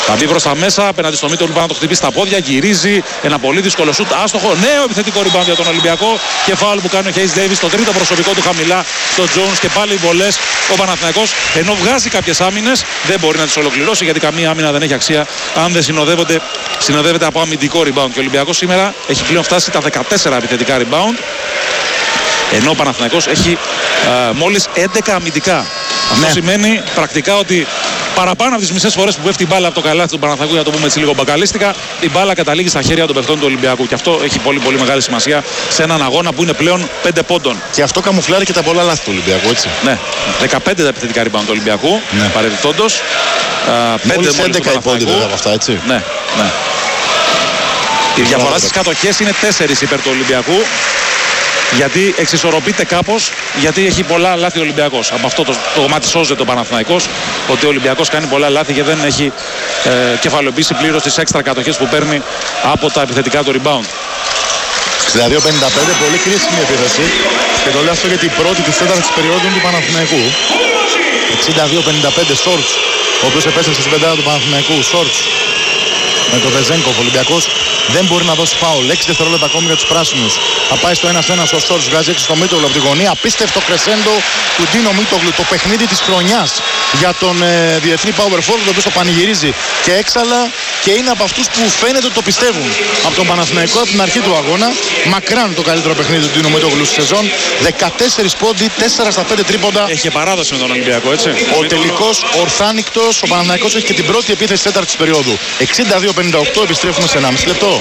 Θα μπει προς τα μέσα, απέναντι στο Μίτογλου, πάνω να το χτυπήσει στα πόδια, γυρίζει. Ένα πολύ δύσκολο σουτ, άστοχο. Νέο επιθετικό rebound για τον Ολυμπιακό. Και φάουλ που κάνει ο Hayes Davis, το τρίτο προσωπικό του χαμηλά στο Jones. Και πάλι βολές ο Παναθηναϊκός. Ενώ βγάζει κάποιες άμυνες, δεν μπορεί να τις ολοκληρώσει γιατί καμία άμυνα δεν έχει αξία αν δεν συνοδεύονται, συνοδεύεται από αμυντικό rebound. Και ο Ολυμπιακός σήμερα έχει πλέον φτάσει τα δεκατέσσερα επιθετικά rebound. Ενώ ο Παναθηναϊκός έχει α, μόλις έντεκα αμυντικά. Αυτό Ναι. σημαίνει πρακτικά ότι παραπάνω από τις μισές φορές που πέφτει η μπάλα από το καλάθι του Παναθηναϊκού, για να το πούμε έτσι λίγο μπακαλίστικα, η μπάλα καταλήγει στα χέρια των παιχτών του Ολυμπιακού. Και αυτό έχει πολύ πολύ μεγάλη σημασία σε έναν αγώνα που είναι πλέον πέντε πόντων. Και αυτό καμουφλάρει και τα πολλά λάθη του Ολυμπιακού, έτσι. Ναι, δεκαπέντε τα επιθετικά rebound του Ολυμπιακού. Ναι. Παρεμπιπτόντως. Μόλις έντεκα οι πόντοι βέβαια από αυτά, έτσι. Ναι, ναι. Η διαφορά στις κατοχές είναι τέσσερις υπέρ του Ολυμπιακού. Γιατί εξισορροπείται κάπως, γιατί έχει πολλά λάθη ο Ολυμπιακός. Από αυτό το, το κομμάτι σώζεται ο Παναθηναϊκός, ότι ο Ολυμπιακός κάνει πολλά λάθη και δεν έχει ε, κεφαλοποιήσει πλήρως τις έξτρα κατοχές που παίρνει από τα επιθετικά του rebound. εξήντα δύο πενήντα πέντε, πολύ κρίσιμη επίθεση. Και το λέω αυτό γιατί η πρώτη της τέταρτης περίοδου του Παναθηναϊκού. εξήντα δύο πενήντα πέντε Σόρτς, ο οποίος επέστρεψε στην πεντάδα του Παναθηναϊκού. Σόρτς με το Βεζένκοφ. Ο Ολυμπιακός δεν μπορεί να δώσει φάουλ. έξι δευτερόλεπτα ακόμη για τους πράσινους. Θα πάει στο ένα ένα ο Σόρτς, βγάζει έξω στο Μίτογλου από τη γωνία. Απίστευτο κρεσέντο του Ντίνο Μίτογλου. Το παιχνίδι της χρονιάς για τον ε, διεθνή power forward, ο οποίος το πανηγυρίζει και έξαλα και είναι από αυτούς που φαίνεται ότι το πιστεύουν. Από τον Παναθηναϊκό από την αρχή του αγώνα. Μακράν το καλύτερο παιχνίδι του Ντίνο Μίτογλου στη σεζόν. δεκατέσσερα πόντι, τέσσερα στα πέντε τρίποντα. Έχει και παράδοση με τον Ολυμπιακό, έτσι. Ο τελικός ορθάνικτος. Ο Παναθηναϊκός έχει και την πρώτη επίθεση της τέταρτης περίοδου. εξήντα δύο πενήντα οκτώ, επιστρέφουμε σε ενάμιση λεπτό.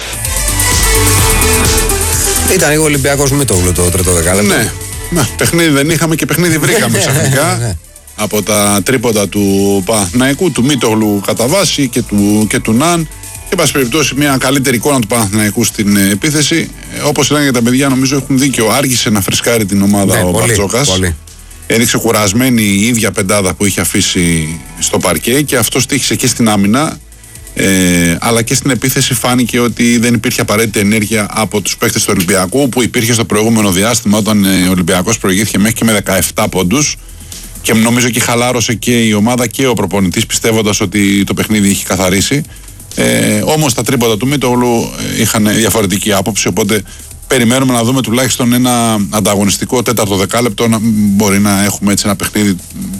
Ήταν λίγο Ολυμπιακός Μίτογλου το τρίτο δεκάλεπτο. Ναι, ναι, παιχνίδι δεν είχαμε και παιχνίδι βρήκαμε ξαφνικά. Από τα τρίποντα του Παναθηναϊκού, του Μίτογλου κατά βάση και του, και του Ναν. Και εν πάση περιπτώσει μια καλύτερη εικόνα του Παναθηναϊκού στην ε, επίθεση. Ε, όπως λένε και τα παιδιά, νομίζω έχουν δίκιο. Άργησε να φρεσκάρει την ομάδα Ναι, ο πολύ, Μπαρτζόκας. πολύ. Έδειξε κουρασμένη η ίδια πεντάδα που είχε αφήσει στο παρκέ και αυτό στοίχησε και στην άμυνα. Ε, αλλά και στην επίθεση φάνηκε ότι δεν υπήρχε απαραίτητη ενέργεια από τους παίκτες του Ολυμπιακού που υπήρχε στο προηγούμενο διάστημα όταν ε, ο Ολυμπιακός προηγήθηκε μέχρι και με δεκαεπτά πόντους και νομίζω και χαλάρωσε και η ομάδα και ο προπονητής πιστεύοντας ότι το παιχνίδι είχε καθαρίσει. Ε, όμως τα τρίποντα του Μίτογλου είχαν διαφορετική άποψη, οπότε περιμένουμε να δούμε τουλάχιστον ένα ανταγωνιστικό τέταρτο δεκάλεπτο, να μπορεί να έχουμε έτσι ένα παιχνίδι.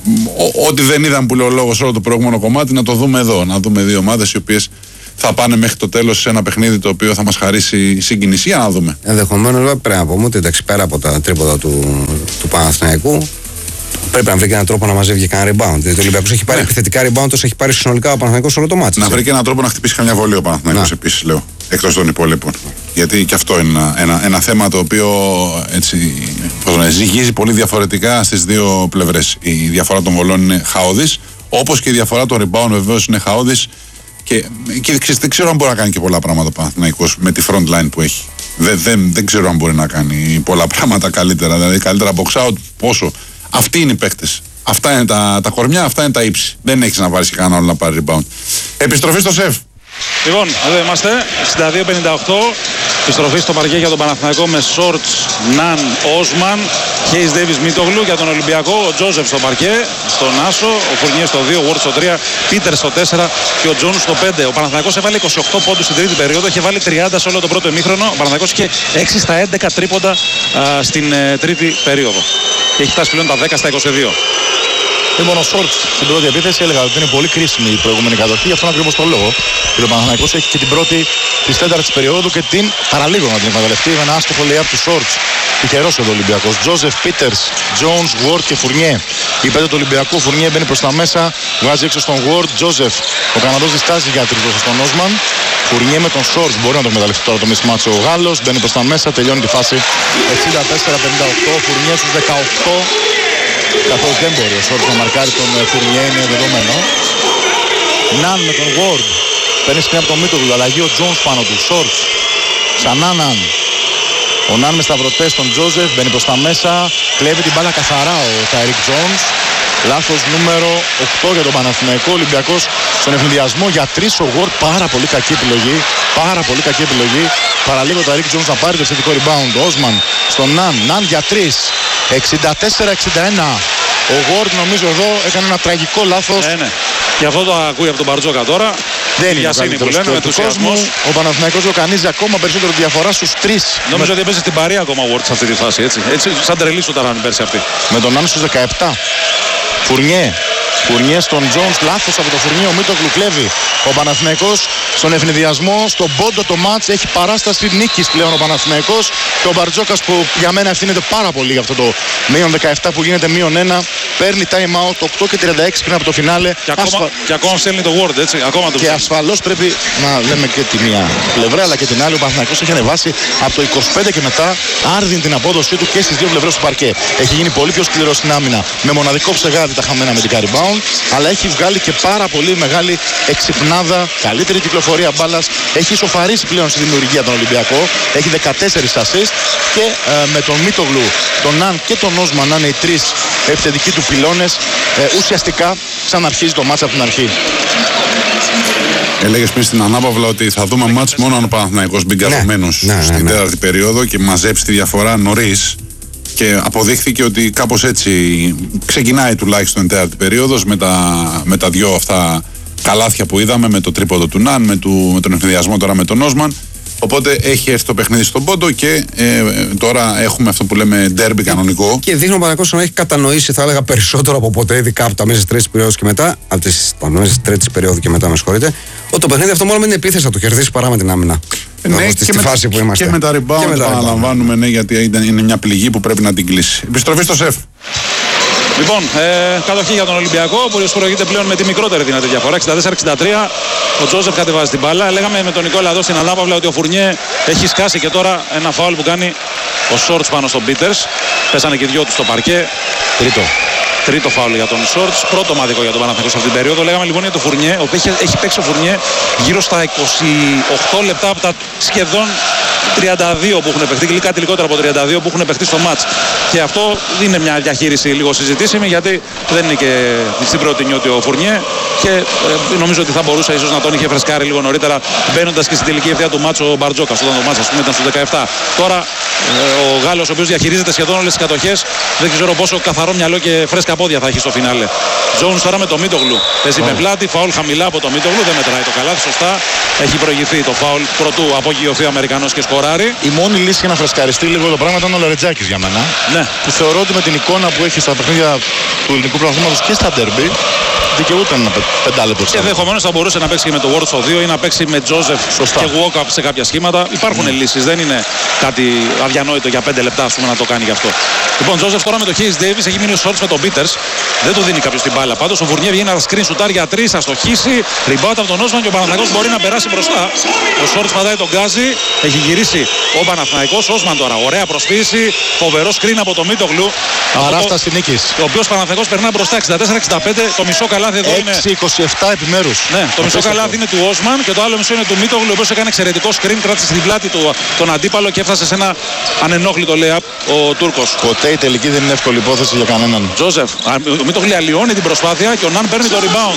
Ό, ό,τι δεν είδαμε που λέω λόγο σε όλο το προηγούμενο κομμάτι, να το δούμε εδώ. Να δούμε δύο ομάδες οι οποίες θα πάνε μέχρι το τέλος σε ένα παιχνίδι το οποίο θα μας χαρίσει συγκίνηση. Για να δούμε. Ενδεχομένως πρέπει να πούμε ότι εντάξει, πέρα από τα τρίποντα του, του Παναθηναϊκού, πρέπει να βρει και έναν τρόπο να μαζεύει και κανένα rebound. Δηλαδή ο Ολυμπιακός έχει πάρει Ναι. επιθετικά rebound, όσο έχει πάρει συνολικά ο Παναθηναϊκός όλο το μάτι. Να βρει και έναν τρόπο να χτυπήσει καμιά βολή ο Παναθηναϊκός Να. επίσης, λέω. Εκτός των υπόλοιπων. Γιατί και αυτό είναι ένα, ένα, ένα θέμα το οποίο έτσι, πώς να, ζυγίζει πολύ διαφορετικά στις δύο πλευρές. Η διαφορά των βολών είναι χαόδης, όπως και η διαφορά των rebound βεβαίως είναι χαόδης. Και, και δεν ξέρω αν μπορεί να κάνει και πολλά πράγματα ο Παναθηναϊκός με τη front line που έχει. Δεν, δεν, δεν ξέρω αν μπορεί να κάνει πολλά πράγματα καλύτερα. Δηλαδή καλύτερα box out, πόσο. Αυτοί είναι οι παίκτες. Αυτά είναι τα, τα κορμιά, αυτά είναι τα ύψη. Δεν έχεις να βάλεις και κανένα άλλο να πάρει rebound. Επιστροφή στο σεφ. Λοιπόν, εδώ είμαστε, εξήντα δύο πενήντα οκτώ. Επιστροφή στο παρκέ για τον Παναθηναϊκό με Σόρτς, Ναν, Όσμαν, Hayes Davis, Μίτογλου. Για τον Ολυμπιακό, ο Τζόζεφ στο παρκέ, στον Άσο, ο Φουρνιέ στο δύο, ο Ward στο τρία, Πίτερ στο τέσσερα και ο Τζόνς στο πέντε. Ο Παναθηναϊκός έβαλε είκοσι οκτώ πόντους στην τρίτη περίοδο, είχε βάλει τριάντα σε όλο το πρώτο ημίχρονο. Ο Παναθηναϊκός είχε έξι στα έντεκα τρίποντα α, στην ε, τρίτη περίοδο. Και έχει φτάσει πλέον τα δέκα στα είκοσι δύο. Λοιπόν, ο Σόρτς στην πρώτη επίθεση έλεγα ότι είναι πολύ κρίσιμη η προηγούμενη κατοχή, γι' αυτόν ακριβώς το λόγο. Και ο Παναθηναϊκός έχει και την πρώτη της τέταρτης περίοδου και την παραλίγο να την εκμεταλλευτεί με ένα άστοχο λέει από του Σόρτς. Τυχερός εδώ ο Ολυμπιακός. Τζόζεφ, Πίτερς, Τζόουνς, Ward και Φουρνιέ. Η πέντε του Ολυμπιακού, Φουρνιέ μπαίνει προς τα μέσα, βγάζει έξω στον Ward. Τζόζεφ, ο Καναδός διστάζει για τρεις δόσεις στον Όσμαν. Φουρνιέ με τον Σόρτς μπορεί να το εκμεταλλευτεί τώρα το μισμάτσο ο Γάλλος. Μπαίνει προς τα μέσα, τελειώνει τη φάση εξήντα τέσσερα πενήντα οκτώ. Φουρνιέ στους δεκαοκτώ. Καθώς δεν μπορεί ο Σόρτς να μαρκάρει τον Φουρνιέ, είναι δεδομένο. Ναν με τον Ward. Παίρνει σκριν από τον Μίτογλου, αλλαγή ο Τζόνς πάνω του. Σόρτς. Ξανά Ναν. Ο Ναν με σταυρωτές στον Τζόζεφ, μπαίνει προς τα μέσα. Κλέβει την μπάλα καθαρά ο Τάιρικ Τζόνς. Λάθος νούμερο οκτώ για τον Παναθηναϊκό. Ολυμπιακός στον ευνηδιασμό για τρεις. Ο Ward πάρα πολύ κακή επιλογή. Πάρα πολύ κακή επιλογή. Παραλίγο ο Τάιρικ Τζόνς να πάρει το επιθετικό rebound. Όσμαν στον Ναν. Ναν για τρεις. εξήντα τέσσερα εξήντα ένα. Ο Ward νομίζω εδώ έκανε ένα τραγικό λάθος. Ναι, ναι. Γι' αυτό το ακούει από τον Μπαρτζόκα τώρα. Δεν είναι ο Γιασίνη που καλύτερος λένε, με του κόσμου. Ο Παναθηναϊκός λοκανίζει ακόμα περισσότερο διαφορά στους τρεις. Νομίζω με... ότι έπαιζε στην παρέα ακόμα ο Ward σε αυτή τη φάση. Έτσι, έτσι σαν τρελή σου ταράνει πέρσι αυτή. με τον Άν στους δεκαεπτά. Φουρνιέ. Φουρνιέ στον Τζόνς, λάθος από το Φουρνιέ, ο Μίτογλου κλέβει. Ο Παναθηναϊκός στον ευνηδιασμό, στον πόντο το μάτς, έχει παράσταση νίκης πλέον ο Παναθηναϊκός. Και ο Μπαρτζόκας που για μένα ευθύνεται πάρα πολύ για αυτό το μείον δεκαεπτά που γίνεται μείον ένα. Παίρνει time out οκτώ και τριάντα έξι πριν από το φινάλε. Και ακόμα, Ασφα... και ακόμα στέλνει το Ward, έτσι. Ακόμα το Και ψάχνει. ασφαλώς πρέπει να λέμε και τη μία πλευρά αλλά και την άλλη. Ο Παναθηναϊκός έχει ανεβάσει από το είκοσι πέντε και μετά άρδιν την απόδοσή του και στις δύο πλευρές του παρκέ. Έχει γίνει πολύ πιο σκληρό στην άμυνα με μοναδικό ψεγάδι τα χαμένα με την rebound, αλλά έχει βγάλει και πάρα πολύ μεγάλη εξυπνάδα, καλύτερη κυκλοφορία μπάλας. Έχει ισοφαρίσει πλέον στη δημιουργία τον Ολυμπιακό. Έχει δεκατέσσερις assist και ε, με τον Μίτογλου, τον Ναν και τον Όσμαν να είναι οι τρεις επιθετικοί του πυλώνες, ε, ουσιαστικά ξαναρχίζει το μάτς από την αρχή. Έλεγες πριν στην ανάπαυλα ότι θα δούμε μάτς μόνο αν ο Παναθηναϊκός μπει καθομένος ναι, ναι, στην ναι. τέταρτη περίοδο και μαζέψει τη διαφορά νωρίς. Και αποδείχθηκε ότι κάπως έτσι ξεκινάει τουλάχιστον η τέταρτη περίοδος με τα, με τα δυο αυτά καλάθια που είδαμε, με το τρίποδο του Ναν, με, του, με τον ευθυνδιασμό τώρα με τον Όσμαν. Οπότε έχει έρθει το παιχνίδι στον πόντο και ε, τώρα έχουμε αυτό που λέμε ντέρμπι κανονικό. Και δείχνει ο Παναθηναϊκός να έχει κατανοήσει, θα έλεγα, περισσότερο από ποτέ, ειδικά από τα μέσα τη τρίτη περίοδου και μετά, από τις μέσα τη τρίτη περίοδου και μετά, με συγχωρείτε, ότι το παιχνίδι αυτό μόνο με την επίθεση θα το κερδίσει παρά με την άμυνα. Ναι, στη, και, στη με, φάση που είμαστε. και με τα rebound Και με τα rebound. παραλαμβάνουμε, ναι, γιατί είναι μια πληγή που πρέπει να την κλείσει. Επιστροφή στο σεφ. Λοιπόν, ε, κατοχή για τον Ολυμπιακό, ο οποίος προηγείται πλέον με τη μικρότερη δυνατή διαφορά, εξήντα τέσσερα εξήντα τρία. Ο Τζόζεφ κατεβάζει την μπάλα. Λέγαμε με τον Νικόλα εδώ στην ανάπαυλα ότι ο Φουρνιέ έχει σκάσει και τώρα ένα φάουλ που κάνει ο Σόρτς πάνω στον Πίτερς. Πέσανε και οι δυο του στο παρκέ. Τρίτο. Τρίτο φάουλ για τον Σόρτς. Πρώτο μαδικό για τον Παναθηναϊκό σε αυτήν την περίοδο. Λέγαμε λοιπόν για τον Φουρνιέ, ο οποίος έχει, έχει παίξει ο Φουρνιέ γύρω στα είκοσι οκτώ λεπτά από τα σχεδόν τριάντα δύο που έχουν παιχτεί, κάτι λιγότερο από τριάντα δύο που έχουν παιχτεί στο μάτς. Και αυτό είναι μια διαχείριση λίγο συζητήσιμη, γιατί δεν είναι και στην πρώτη νιώτη ο Φουρνιέ και ε, νομίζω ότι θα μπορούσε ίσως να τον είχε φρεσκάρει λίγο νωρίτερα μπαίνοντας και στην τελική ευθεία του μάτς ο Μπαρτζόκας, όταν το μάτς ας πούμε ήταν στους δεκαεπτά. Τώρα ε, ο Γάλλος, ο οποίος διαχειρίζεται σχεδόν όλες τις κατοχές, δεν ξέρω πόσο καθαρό μυαλό και φρέσκα πόδια θα έχει στο φινάλε. Τζόουνς τώρα με το Μίτογλου. Παίζει oh. με πλάτη, φάουλ χαμηλά από το Μίτογλου, δεν μετράει το καλάθι, σωστά. Έχει προηγηθεί το φάουλ πρωτού απογειωθεί ο Αμερικανός και σκοράρει. Η μόνη λύση για να φρεσκαριστεί λίγο το πράγμα ήταν ο Λαρετζάκης για μένα. Ναι. Που θεωρώ ότι με την εικόνα που έχει στα παιχνίδια του ελληνικού πρωταθλήματος και στα ντέρμπι δικαιούται ένα πεντάλεπτο. Και ενδεχομένως θα μπορούσε να παίξει και με το Ward στο δύο ή να παίξει με Τζόζεφ και Walkup σε κάποια σχήματα. Υπάρχουν mm. λύσεις, δεν είναι κάτι αδιανόητο για πέντε λεπτά ας πούμε, να το κάνει γι' αυτό. Λοιπόν, Τζόζεφ τώρα με το Hayes Davis έχει μείνει ο Σόρτς με τον Πίτερς. Δεν του δίνει κάποιος την μπάλα. Πάντως ο Φουρνιέ βγαίνει ένα screen σουτάρ για τρεις, θα στοχίσει. Ριμπάουτ από τον Όσμαν και ο Παναθηναϊκός μπορεί να περάσει μπροστά. Ο Σόρτς πατάει τον Γκάζι, έχει γυρίσει ο Παναθηναϊκός. Όσμαν τώρα, ωραία προσποίηση, φοβερό screen από το Μίτογλου. Παράσταση νίκης. Ο οποίος Παναθηναϊκός περνά μπροστά εξήντα τέσσερα εξήντα πέντε. Το μισό καλάθι εδώ είναι. έξι είκοσι επτά επιμέρους. Ναι, το μισό καλάθι είναι του Όσμαν και το άλλο μισό είναι του Μίτογλου, ο οποίος έκανε εξαιρετικό screen, κράτησε στην πλάτη του τον αντίπαλο και έφτασε σε ένα ανενόχλητο layup ο Τούρκος. Ποτέ η τελική δεν είναι εύκολη υπόθεση για κανέναν. Τζόζεφ, ο Μίτογλου αλλοιώνει την προσπάθεια και ο Ναν παίρνει το rebound.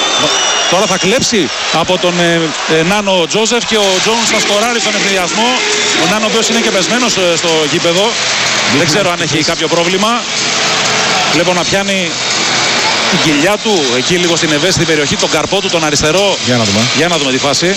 Τώρα θα κλέψει από τον ε, ε, Νάνο Τζόζεφ και ο Τζόουνς θα σκοράρει στον ευνηδιασμό. Ο Νάνο, ο οποίος είναι και πεσμένος ε, στο γήπεδο. Δεν ξέρω αν έχει κάποιο πρόβλημα. Βλέπω να πιάνει την κοιλιά του εκεί λίγο στην ευαίσθητη περιοχή, τον καρπό του, τον αριστερό. Για να δούμε. Για να δούμε τη φάση.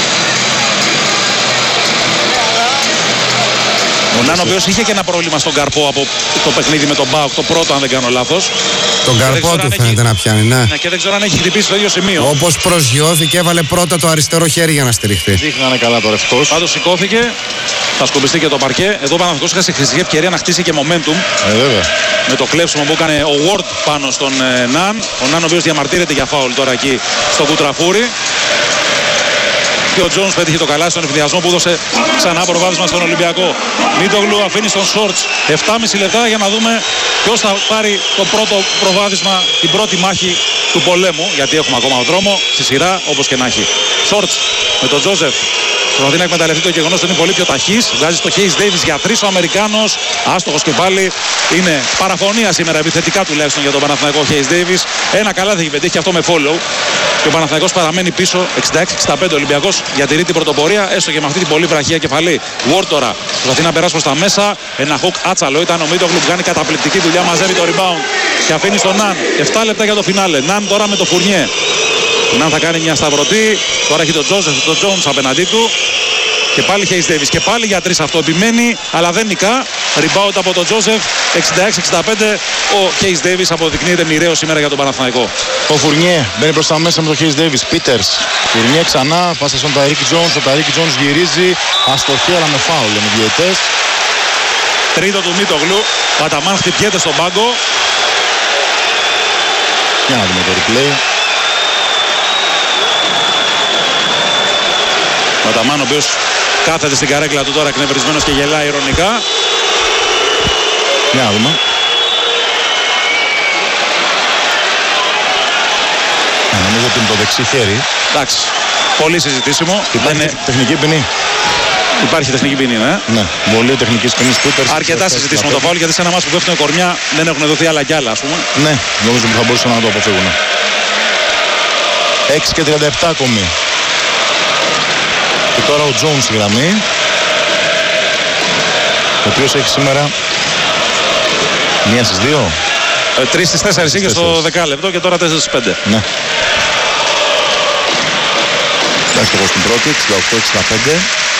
Ο Νάνο, ο οποίος είχε και ένα πρόβλημα στον καρπό από το παιχνίδι με τον Μπάουκ, το πρώτο αν δεν κάνω λάθος. Τον καρπό του φαίνεται να πιάνει, ναι. Ναι. Και δεν ξέρω αν έχει χτυπήσει το ίδιο σημείο. Όπως προσγειώθηκε, έβαλε πρώτα το αριστερό χέρι για να στηριχθεί. Δείχνανε καλά το ρευστός. Πάντως σηκώθηκε, θα σκουπιστεί και το παρκέ. Εδώ ο Παναθηναϊκός είχα σε χρηστική ευκαιρία να χτίσει και momentum. Ε, βέβαια. Με το κλέψιμο που έκανε ο Ward πάνω στον ε, Ναν. Ο Ναν ο οποίος διαμαρτύρεται για φάουλ τώρα εκεί στο Κουτραφούρι. Και ο Τζόνς πέτυχε το καλάθι στον ευνηδιασμό που έδωσε ξανά προβάδισμα στον Ολυμπιακό. Μίτογλου αφήνει στον Σόρτς επτά και μισό λεπτά για να δούμε ποιος θα πάρει το πρώτο προβάδισμα, την πρώτη μάχη του πολέμου. Γιατί έχουμε ακόμα δρόμο στη σειρά όπως και να έχει. Σόρτς με τον Τζόζεφ. Προσπαθεί να εκμεταλλευτεί το γεγονός ότι είναι πολύ πιο ταχύς. Βγάζει στο Hayes Davis για τρεις ο Αμερικάνος. Άστοχος και πάλι. Είναι παραφωνία σήμερα επιθετικά τουλάχιστον για τον Παναθηναϊκό Hayes Davis. Ένα καλάθι έχει πετύχει αυτό με follow. Και ο Παναθηναϊκός παραμένει πίσω εξήντα έξι εξήντα πέντε. Ο Ολυμπιακός διατηρεί την πρωτοπορία έστω και με αυτή την πολύ βραχία κεφαλή. Ward τώρα προσπαθεί να περάσει προς τα μέσα. Ένα hook άτσαλο ήταν ο Μίτογλου που κάνει καταπληκτική δουλειά. Μαζεύει το rebound και αφήνει στον Ναν. επτά λεπτά για το φινάλε. Ναν τώρα με το Φουρνιέ. Ναν θα κάνει μια σταυρωτή. Τώρα έχει τον Τζόζεφ, τον Τζόουνς απέναντί του. Και πάλι Χέις Ντέιβις. Και πάλι για τρεις αυτό επιμένει, αλλά δεν νικά. Rebound από τον Τζόζεφ. εξήντα έξι εξήντα πέντε. Ο Χέις Ντέιβις αποδεικνύεται μοιραίο σήμερα για τον Παναθηναϊκό. Ο Φουρνιέ μπαίνει προς τα μέσα με τον Χέις Ντέιβις. Πίτερς. Φουρνιέ ξανά. Πάσα στον Ταρίκ Τζόνς. Ο Ταρίκ Τζόνς γυρίζει. Αστοχή, αλλά με φάουλ. Είναι διαιτές. Τρίτο του Μίτογλου. Παταμάν χτυπιέται στον πάγκο. Για να δούμε το replay. Παταμάν, ο οποίος κάθεται στην καρέκλα του τώρα εκνευρισμένος και γελάει ειρωνικά. Για να δούμε. Ε, νομίζω ότι είναι το δεξί χέρι. Εντάξει, πολύ συζητήσιμο. Υπάρχει Δεν είναι... τεχνική ποινή. Υπάρχει τεχνική ποινή, ναι. Ναι, βολή τεχνικής ποινής Πίτερς. Αρκετά συζητήσιμο το φάουλ, γιατί σε ένα μάτς που πέφτουν κορμιά δεν έχουν δοθεί άλλα κι άλλα, ας πούμε. Ναι, νομίζω ότι θα μπορούσαν να το αποφύγουν. έξι και τριάντα επτά ακόμη. Και τώρα ο Τζόουνς στη γραμμή. Ο οποίος έχει σήμερα μία στις δύο. Ε, τρεις στις τέσσερις είχε στο δεκάλεπτο και τώρα τέσσερις στις πέντε. Ναι. Εντάξει, εγώ στην πρώτη, εξήντα οκτώ εξήντα πέντε.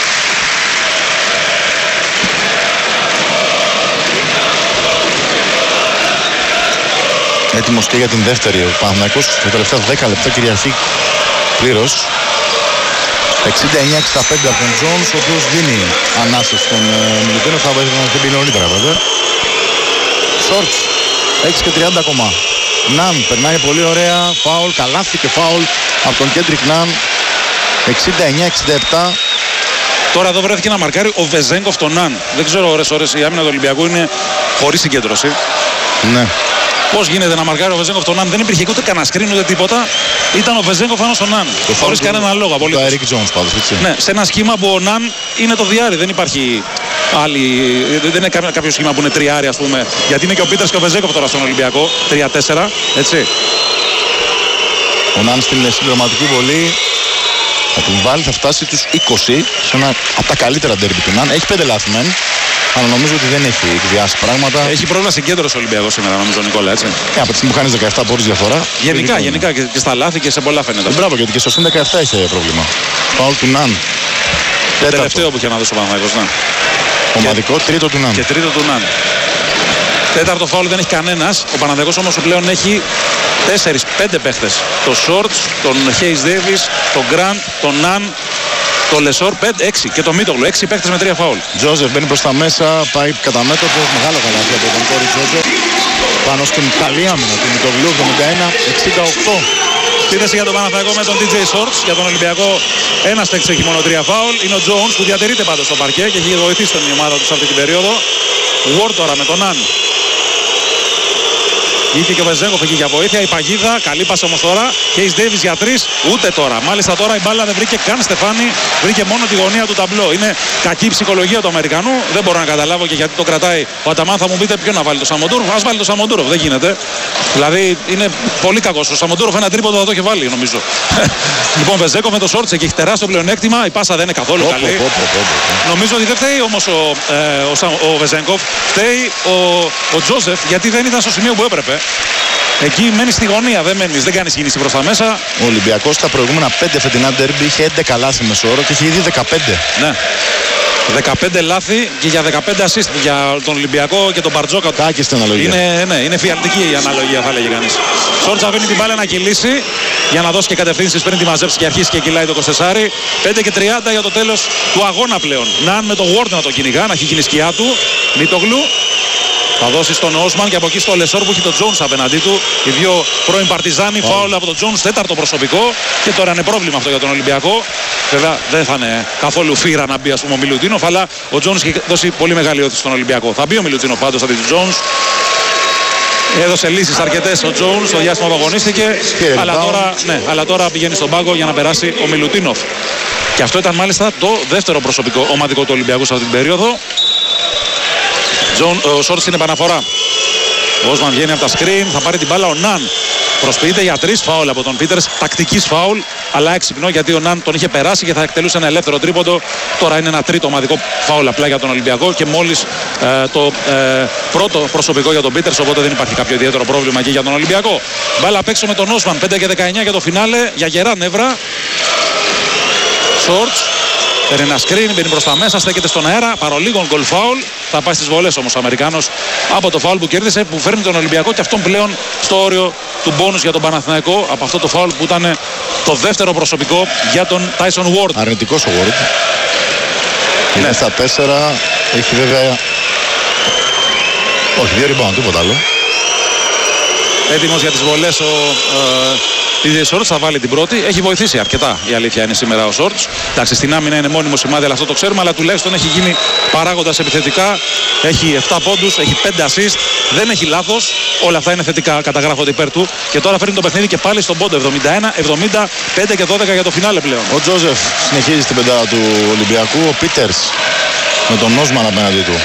Έτοιμος και για την δεύτερη ο Παναθηναϊκός. Τα τελευταία δέκα λεπτά κυριαρχεί πλήρως. εξήντα εννιά εξήντα πέντε από τον Τζόνς, ο οποίος δίνει ανάσταση στον ε, Μιλουτίνο. Θα είχε πει νωρίτερα βέβαια. Σόρτς, έξι και τριάντα ακόμα. Ναν περνάει πολύ ωραία. Φάουλ, καλάθι και φάουλ από τον Κέντρικ Ναν. εξήντα εννιά εξήντα επτά. Τώρα εδώ βρέθηκε να μαρκάρει ο Βεζέγκοφ τον Ναν. Δεν ξέρω ώρες ώρες η άμυνα του Ολυμπιακού είναι χωρίς συγκέντρωση. Ναι. Πώς γίνεται να μαρκάρει ο Βεζέγκοφ τον Ναν, δεν υπήρχε ούτε κανένα screen ούτε τίποτα. Ήταν ο Βεζέγκοφ πάνω στον Ναν. Χωρίς κανένα λόγο. Το Eric Jones πάντως, έτσι. Ναι, σε ένα σχήμα που ο Ναν είναι το διάρρη. Δεν υπάρχει άλλη. Δεν είναι κάποιο, κάποιο σχήμα που είναι τριάρι, ας πούμε. Γιατί είναι και ο Πίτερς και ο Βεζέγκοφ τώρα στον Ολυμπιακό. τρία τέσσερα, έτσι. Ο Ναν στην συμπληρωματική βολή. Θα την βάλει, θα φτάσει τους είκοσι σε ένα από τα καλύτερα ντέρμπι του Ναν. Έχει πέντε λάθη μεν, αλλά νομίζω ότι δεν έχει εκβιάσει πράγματα. Έχει πρόβλημα συγκέντρωση ο Ολυμπιακός σήμερα, νομίζω, Νικόλα, έτσι. Και από τη στιγμή που χάνει δεκαεπτά πόντους διαφορά. Γενικά, λοιπόν, γενικά και, και στα λάθη και σε πολλά φαίνεται. Μπράβο, γιατί και στο συν δεκαεπτά είχε πρόβλημα. Φάουλ του Ναν. Το τελευταίο που είχε να δώσει ο Παναθηναϊκός, ναι. Ομαδικό, και, τρίτο του Ναν. Και τρίτο του Ναν. Τέταρτο φάουλ δεν έχει κανένας. Ο Παναθηναϊκός όμως πλέον έχει τέσσερις πέντε παίχτες. Το Σόρτς, τον Χέις Ντέιβις, τον Γκραντ, τον Ναν, τον Λεσόρ, πέντε, έξι και το Μίτογλου. έξι παίχτες με τρία φάουλ. Τζόζεφ μπαίνει προς τα μέσα, πάει κατά μέτωπο. Μεγάλο καλάθι από τον Κόρι Τζόζεφ. Πάνω στην καλή άμυνα του Μίτογλου, εβδομήντα ένα εξήντα οκτώ. Επίθεση για τον Παναθηναϊκό με τον ντι τζέι Shorts. Για τον Ολυμπιακό ένας παίκτης έχει μόνο τρία φάουλ. Είναι ο Jones που διατηρείται πάντως στο παρκέ και έχει βοηθήσει την ομάδα του σε αυτή την περίοδο. Ward τώρα με τον Ναν. Βγήκε και ο Βεζέγκοφ εκεί για βοήθεια. Η παγίδα, καλή πάσα όμως τώρα. Χέις Ντέιβις για τρεις, ούτε τώρα. Μάλιστα τώρα η μπάλα δεν βρήκε καν Στεφάνι, βρήκε μόνο τη γωνία του ταμπλό. Είναι κακή η ψυχολογία του Αμερικανού. Δεν μπορώ να καταλάβω και γιατί το κρατάει ο Αταμάν. Θα μου πείτε ποιο να βάλει το Σαμοντούροφ. Ας βάλει το Σαμοντούροφ, δεν γίνεται. Δηλαδή είναι πολύ κακός. Ο Σαμοντούροφ ένα τρίποντο θα το είχε βάλει, νομίζω. Λοιπόν, Βεζέγκοφ με το Σόρτς εκεί έχει τεράστιο πλεονέκτημα. Η πάσα δεν είναι καθόλου Πω, καλή. πω, πω, πω, πω. Νομίζω ότι δεν φταίει όμως ο, ε, ο, Σα- ο Βεζέγκοφ. Φταίει ο, ο Τζόζεφ γιατί δεν ήταν στο σημείο που έπρεπε. Εκεί μένει στη γωνία, δεν μένει, δεν κάνει κίνηση προς τα μέσα. Ο Ολυμπιακός στα προηγούμενα πέντε φετινά ντέρμπι είχε έντεκα λάθη μεσόωρο και είχε ήδη δεκαπέντε. Ναι. δεκαπέντε λάθη και για δεκαπέντε assist για τον Ολυμπιακό και τον Μπαρτζόκα. Κάκιστη αναλογία. Είναι, ναι, είναι φιαλτική η αναλογία, θα λέγει κανείς. Σόρτς αφήνει την μπάλα να κυλήσει για να δώσει και κατευθύνσεις πριν τη μαζέψει και αρχίσει και κυλάει το είκοσι. πέντε και τριάντα για το τέλος του αγώνα πλέον. Ναν με το Ward να το κυνηγά, να έχει γίνει σκιά του. Μίτογλου. Θα δώσει στον Όσμαν και από εκεί στο Λεσόρ που έχει τον Τζόνς απέναντί του. Οι δύο πρώην Παρτιζάνοι, φάουλ από τον Τζόνς, τέταρτο προσωπικό. Και τώρα είναι πρόβλημα αυτό για τον Ολυμπιακό. Βέβαια δεν θα είναι καθόλου φύρα να μπει, ας πούμε, ο Μιλουτίνοφ, αλλά ο Τζόνς έχει δώσει πολύ μεγάλη όθηση στον Ολυμπιακό. Θα μπει ο Μιλουτίνοφ πάντως αντί του Τζόνς. Έδωσε λύσεις αρκετές ο Τζόνς στο διάστημα που αγωνίστηκε. Αλλά τώρα, ναι, αλλά τώρα πηγαίνει στον πάγκο για να περάσει ο Μιλουτίνοφ. Και αυτό ήταν μάλιστα το δεύτερο προσωπικό ομαδικό του Ολυμπιακού σε αυτή την περίοδο. Ο Σόρτς στην επαναφορά. Ο Όσμαν βγαίνει από τα screen, θα πάρει την μπάλα ο Ναν. Προσποιείται για τρεις φάουλ από τον Πίτερς, τακτικής φάουλ. αλλά έξυπνο γιατί ο Ναν τον είχε περάσει και θα εκτελούσε ένα ελεύθερο τρίποντο. Τώρα είναι ένα τρίτο ομαδικό φάουλ απλά για τον Ολυμπιακό και μόλις ε, το ε, πρώτο προσωπικό για τον Πίτερς, οπότε δεν υπάρχει κάποιο ιδιαίτερο πρόβλημα εκεί για τον Ολυμπιακό. Μπάλα απ' έξω με τον Όσμαν, πέντε και δεκαεννιά για το φινάλε, για γερά νεύρα. Σόρτς. Παίρνει ένα screen, μπαίνει προς τα μέσα, στέκεται στον αέρα. Παρολίγων γκολ φάουλ. Θα πάει στις βολές όμως ο Αμερικάνος από το φάουλ που κέρδισε, που φέρνει τον Ολυμπιακό και αυτόν πλέον στο όριο του μπόνους για τον Παναθηναϊκό από αυτό το φάουλ που ήταν το δεύτερο προσωπικό για τον Tyson Ward. Αρνητικός ο Ward. Είναι Ναι. στα τέσσερα. Έχει βέβαια. Όχι, δύο rebound, τίποτα άλλο. Έτοιμος για τις βολές ο Πι Τζέι Shorts, θα βάλει την πρώτη. Έχει βοηθήσει αρκετά, η αλήθεια είναι σήμερα ο Shorts. Εντάξει, στην άμυνα είναι μόνιμο σημάδι, αλλά αυτό το ξέρουμε. Αλλά τουλάχιστον έχει γίνει παράγοντας επιθετικά. Έχει επτά πόντους, έχει πέντε assist. Δεν έχει λάθος. Όλα αυτά είναι θετικά, καταγράφονται υπέρ του. Και τώρα φέρνει το παιχνίδι και πάλι στον πόντο. εβδομήντα ένα εβδομήντα πέντε και δώδεκα για το φινάλε πλέον. Ο Τζόζεφ συνεχίζει στην πεντάδα του Ολυμπιακού. Ο Πίτερς με τον Όσμαν απέναντί του.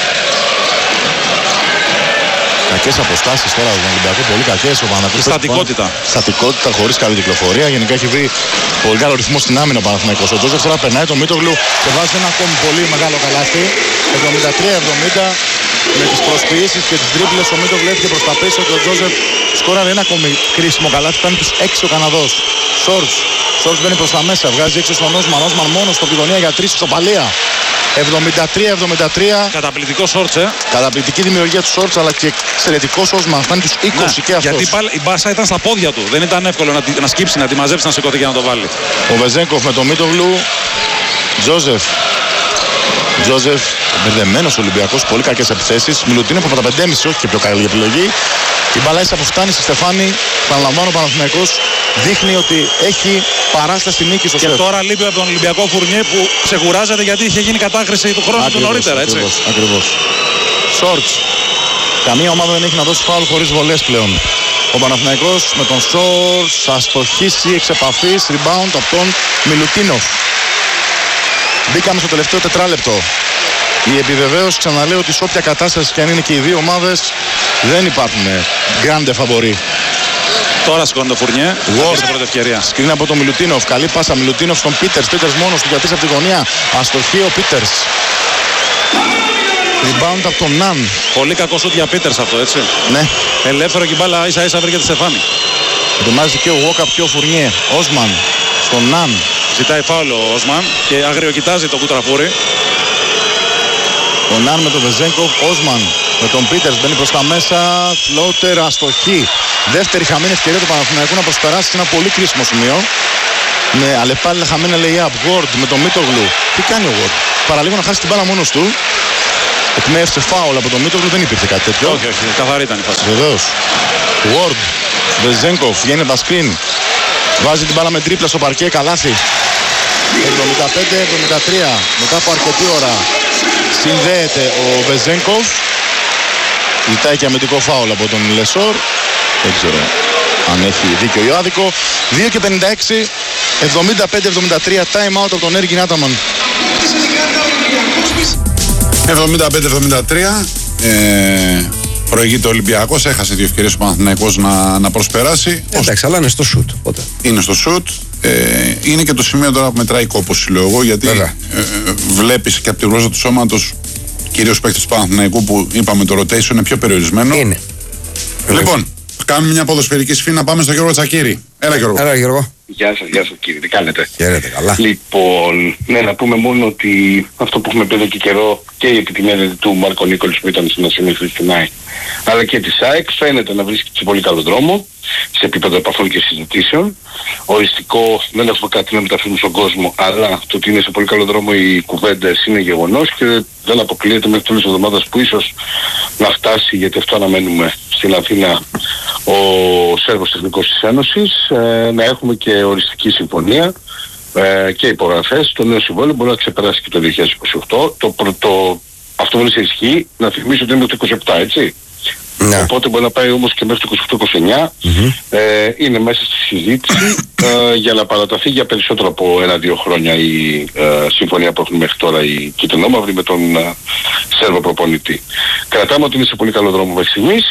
Κακές αποστάσεις τώρα στον Ολυμπιακό, πολύ κακές. Ο Παναθηναϊκός Στατικότητα. Στατικότητα χωρίς καλή κυκλοφορία. Γενικά έχει βρει πολύ καλό ρυθμό στην άμυνα ο Παναθηναϊκός. Ο Τζόζεφ τώρα περνάει το Μίτογλου και βάζει ένα ακόμη πολύ μεγάλο καλάθι. εβδομήντα τρία εβδομήντα με τις προσποιήσεις και τις τρίπλες. Ο Μίτογλου έφυγε προς τα πίσω και ο Τζόζεφ σκόραρε ένα ακόμη κρίσιμο καλάθι. Κάνει τους έξι ο Καναδός. Σόρτς. Σόρτς μπαίνει προς τα μέσα. Βγάζει έξω στον Όσμαν. Όσμαν μόνος στο γειτονία για τρεις ισοπαλία. εβδομήντα τρία εβδομήντα τρία. Καταπληκτικό Shorts, ε. Καταπληκτική δημιουργία του Σόρτς, αλλά και εξαιρετικός Όσμαν. Φτάνει τους είκοσι Ναι, και αυτός. γιατί η μπάσα ήταν στα πόδια του. Δεν ήταν εύκολο να, τη- να σκύψει, να τη μαζέψει, να σηκωθεί και να το βάλει. Ο Βεζέγκοφ με τον Μίτογλου. Τζόζεφ. Τζόζεφ, μπερδεμένος Ολυμπιακός, πολύ κακές επιθέσεις. Μιλουτίνοφ από τα πέντε κόμμα πέντε, όχι και πιο καλή επιλογή. Η μπάλα ίσα που φτάνει στη Στεφάνη. Παραλαμβάνω, ο Παναθηναϊκός δείχνει ότι έχει παράσταση νίκη στο Και σεφ. τώρα λείπει από τον Ολυμπιακό Φουρνιέ που ξεκουράζεται γιατί είχε γίνει κατάχρηση του χρόνου του νωρίτερα, έτσι. Ακριβώς, ακριβώς. Σόρτς. Καμία ομάδα δεν έχει να δώσει φάουλ χωρίς βολές πλέον. Ο Παναθηναϊκός με τον Σόρτς θα στοχίσει εξ επαφής, rebound από τον Μιλουτίνοφ. Μπήκαμε στο τελευταίο τετράλεπτο. Η επιβεβαίωση, ξαναλέω, ότι σε όποια κατάσταση και αν είναι και οι δύο ομάδες δεν υπάρχουν γκράντε φαβορί. Τώρα σηκώνει το Φουρνιέ. Ward. Σε πρώτη ευκαιρία. Σκριν από τον Μιλουτίνοφ. Καλή πάσα. Μιλουτίνοφ στον Πίτερς. Πίτερς μόνος του, διατήσει από τη γωνία. Αστοχή ο Πίτερς. Rebound από τον Ναν. Πολύ κακό σουτ για Πίτερς αυτό, έτσι. Ναι. Ελεύθερο και η μπάλα ίσα ίσα βρήκε τη Στεφάνη. Ετοιμάζει και ο Γουόκαπ και ο Φουρνιέ. Όσμαν στον Ναν. Ζητάει φάουλ ο Όσμαν και αγριοκοιτάζει το κουτραφούρι. Ο Ναν με τον Βεζέγκοφ. Όσμαν με τον Πίτερς. Μπαίνει προς τα μέσα. Φλότερ, αστοχή. Δεύτερη χαμένη ευκαιρία του Παναθηναϊκού να προσπεράσει σε ένα πολύ κρίσιμο σημείο. Με αλλεπάλληλα χαμένα lay-up. Ward με τον Μίτογλου. Τι κάνει ο Ward? Παραλίγο να χάσει την μπάλα μόνος του. Εκμεύσε φάουλ από τον Μίτογλου. Δεν υπήρχε κάτι τέτοιο. Όχι, όχι, καθαρή ήταν η φάση. Βεβαίως. Ward. Βεζέγκοφ. Βγαίνει από τα screen. Βάζει την μπάλα με τρίπλα στο παρκέ. Καλάθι. εβδομήντα πέντε εβδομήντα τρία. Μετά από αρκετή ώρα συνδέεται ο Βεζέγκοφ. Ζητάει και αμυντικό φάουλ από τον Λεσόρ. Δεν ξέρω αν έχει δίκιο ή άδικο. δύο και πενήντα έξι. εβδομήντα πέντε εβδομήντα τρία. Time out από τον Έργιν Άταμαν. εβδομήντα πέντε εβδομήντα τρία. Ε, προηγείται ο Ολυμπιακός. Έχασε δύο ευκαιρίες ο Παναθηναϊκός να, να προσπεράσει. Εντάξει, αλλά είναι στο σουτ. Οπότε. Είναι στο σουτ. Ε, είναι και το σημείο τώρα που μετράει κόπος, λέω εγώ, γιατί Βέβαια. ε, ε, βλέπεις και από τη γλώσσα του σώματος, κυρίως παίκτες του Παναθηναϊκού που είπαμε το rotation είναι πιο περιορισμένο. Είναι. Λοιπόν, κάνουμε μια ποδοσφαιρική σφή να πάμε στον Γιώργο Τσακίρη. Έλα Γιώργο. Έλα, Γιώργο. Γεια σας, γεια σας κύριε, τι κάνετε? Χαίρετε, καλά. Λοιπόν, ναι, να πούμε μόνο ότι αυτό που έχουμε πει εδώ και καιρό και η επιτυχία του Μάρκο Νίκολης που ήταν στην ασυνήθιστη στην ΑΕΚ, αλλά και της ΑΕΚ φαίνεται να βρίσκεται σε πολύ καλό δρόμο, σε επίπεδο επαφών και συζητήσεων. Οριστικό, δεν έχουμε κάτι να μεταφέρουμε στον κόσμο, αλλά το ότι είναι σε πολύ καλό δρόμο οι κουβέντες είναι γεγονός και δεν αποκλείεται μέχρι τέλος της εβδομάδας που ίσως να φτάσει, γιατί αυτό αναμένουμε στην Αθήνα, ο Σέρβος Τεχνικός της Ένωσης, ε, να έχουμε και οριστική συμφωνία ε, και υπογραφές. Το νέο συμβόλαιο μπορεί να ξεπεράσει και το δύο χιλιάδες είκοσι οκτώ. Το πρώτο, αυτό δεν σε ισχύει, να θυμίσω ότι είναι το είκοσι επτά, έτσι. Ναι. Οπότε μπορεί να πάει όμως και μέχρι το είκοσι οκτώ είκοσι εννιά. Mm-hmm. Ε, είναι μέσα στη συζήτηση ε, για να παραταθεί για περισσότερο από ένα-δύο χρόνια η ε, συμφωνία που έχουν μέχρι τώρα οι κυτρινόμαυροι με τον ε, Σέρβο προπονητή. Κρατάμε ότι είναι σε πολύ καλό δρόμο μέχρι στιγμής.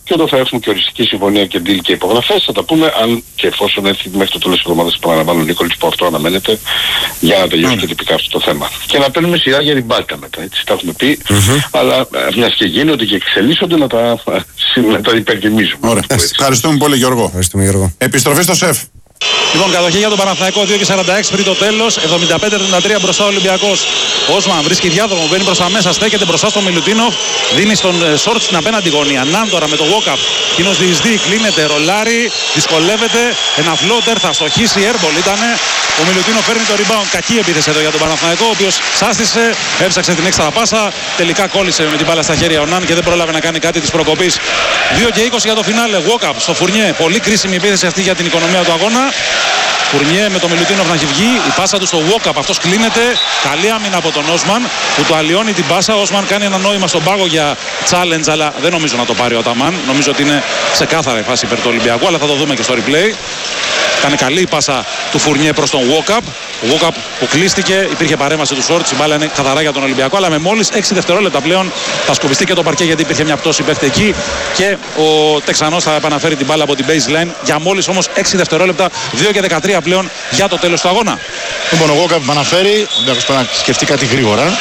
και όταν θα έχουμε και οριστική συμφωνία και deal και υπογραφές θα τα πούμε αν και εφόσον έρθει μέχρι το τέλος της εβδομάδας που παραλαμβάνω ο Νίκολης που αυτό αναμένεται για να τελειώσει και τυπικά αυτό το θέμα. Και να παίρνουμε σειρά για ριμπάλκα μετά, έτσι τα έχουμε πει, mm-hmm. αλλά ε, μιας και γίνονται και εξελίσσονται να τα, να τα υπερτιμίζουμε. Ωραία. Ευχαριστούμε πολύ Γιώργο. Ευχαριστούμε, Γιώργο. Επιστροφή στο ΣΕΦ. Λοιπόν, κατοχή για τον Παναθηναϊκό, δύο και σαράντα έξι πριν το τέλος, εβδομήντα πέντε εβδομήντα τρία μπροστά ο Ολυμπιακός. Όσμαν βρίσκει διάδρομο, μπαίνει προς τα μέσα, στέκεται μπροστά στον Μιλουτίνοφ, δίνει στον Σόρτ στην απέναντι γωνία. Ναν τώρα με το walk-up, εκείνος διεισδύει, κλείνεται, ρολάρει, δυσκολεύεται, ένα φλότερ, θα στοχίσει, airball ήτανε. Ο Μιλουτίνοφ φέρνει το rebound, κακή επίθεση εδώ για τον Παναθηναϊκό, ο οποίος σάστησε, έψαξε την έξτρα πάσα, τελικά κόλλησε με την μπάλα στα χέρια ο Ναν και δεν πρόλαβε να κάνει κάτι της προκοπής. δύο και είκοσι για το φινάλε, walk-up στο Φουρνιέ, πολύ κρίσιμη επίθεση αυτή για την οικονομία του αγώνα. Φουρνιέ με τον Μιλουτίνοφ να έχει βγει, η πάσα του στο walk-up, αυτός κλείνεται, καλή άμυνα από τον Όσμαν που του αλλοιώνει την πάσα. Ο Όσμαν κάνει ένα νόημα στον πάγο για challenge, αλλά δεν νομίζω να το πάρει ο Αταμάν. Νομίζω ότι είναι ξεκάθαρα η φάση υπέρ του Ολυμπιακού, αλλά θα το δούμε και στο replay. Κάνει καλή η πάσα του Φουρνιέ προς τον walk-up. Ο walk-up που κλείστηκε, υπήρχε παρέμβαση του Σόρτ, η μπάλα είναι καθαρά για τον Ολυμπιακό, αλλά με μόλις έξι δευτερόλεπτα πλέον θα σκουπιστεί και το παρκέ γιατί υπήρχε μια πτώση παίχτη εκεί και ο Τεξανός θα επαναφέρει την μπάλα από την baseline για μόλις όμως έξι δευτερόλεπτα, δύο και δεκατρία πλέον για το τέλος του αγώνα. Λοιπόν, ο walk-up επαναφέρει, δεν πρέπει να σκεφτεί κάτι γρήγορα.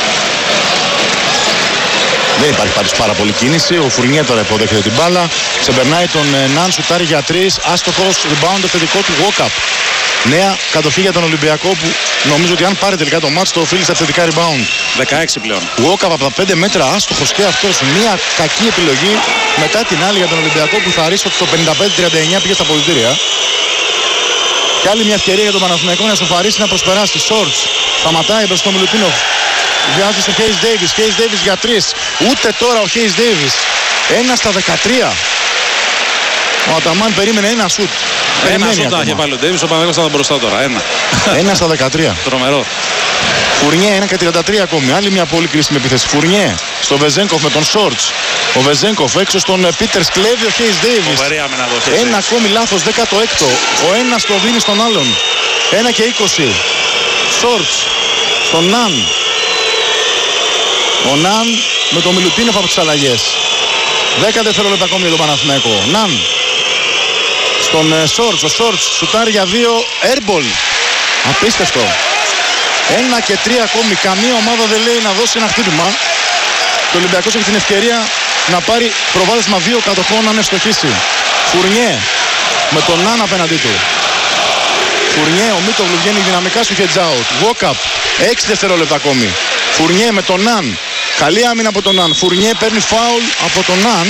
Δεν υπάρχει πάντως πάρα πολύ κίνηση. Ο Φουρνιέ τώρα υποδέχεται την μπάλα. Ξεπερνάει τον Ναν, σουτάρει για τρεις. Άστοχος, rebound επιθετικό του walk-up. Νέα κατοχή για τον Ολυμπιακό που νομίζω ότι αν πάρει τελικά το μάτς το οφείλει στα θετικά rebound. δεκαέξι πλέον. Walk-up από τα πέντε μέτρα, άστοχος και αυτός. Μια κακή επιλογή μετά την άλλη για τον Ολυμπιακό που θα ρίξει στο πενήντα πέντε τριάντα εννιά πήγε στα αποδυτήρια. Και άλλη μια ευκαιρία για τον Παναθηναϊκό να σοφαρίσει, να προσπεράσει. Σόρτς σταματάει μπροστά στον Μιλουτίνοφ. Βιάζει στο Χέις Ντέιβις. Χέις Ντέιβις για τρεις. Ούτε τώρα ο Χέις Ντέιβις. Ένα στα δεκατρία. Ο Αταμάν περίμενε ένα σουτ. Ένα σουτ να είχε πάλι ο Ντέιβις, ο Παναθηναϊκός θα ήταν μπροστά τώρα. Ένα. Ένα στα δεκατρία. Τρομερό. Φουρνιέ ένα και τριάντα τρία ακόμη. Άλλη μια πολύ κρίσιμη επίθεση. Φουρνιέ στο Βεζένκοφ με τον Σόρτς. Ο Βεζένκοφ έξω στον Πίτερς, κλέβει ο Χέις Ντέιβις. Ένα ακόμη λάθος, δέκατο έκτο. Ο ένας το δίνει στον άλλον. Ένα και είκοσι. Σόρτς στον Ναν. Ο Ναν με τον Μιλουτίνοφ από τις αλλαγές. δέκα δευτερόλεπτα ακόμη για τον Παναθηναϊκό. Ναν στον Σόρτς. Ο Σόρτς σουτάρει για δύο. Airball. Απίστευτο. Ένα και τρία ακόμη. Καμία ομάδα δεν λέει να δώσει ένα χτύπημα. Το Ολυμπιακός έχει την ευκαιρία να πάρει προβάδισμα δύο κατοχών αν ευστοχίσει. Φουρνιέ με τον Ναν απέναντί του. Φουρνιέ, ο Μίτογλου βγαίνει δυναμικά στο heads out. Walk-up. έξι δευτερόλεπτα ακόμη. Φουρνιέ με τον Ναν. Καλή άμυνα από τον Ναν. Φουρνιέ παίρνει φάουλ από τον Ναν.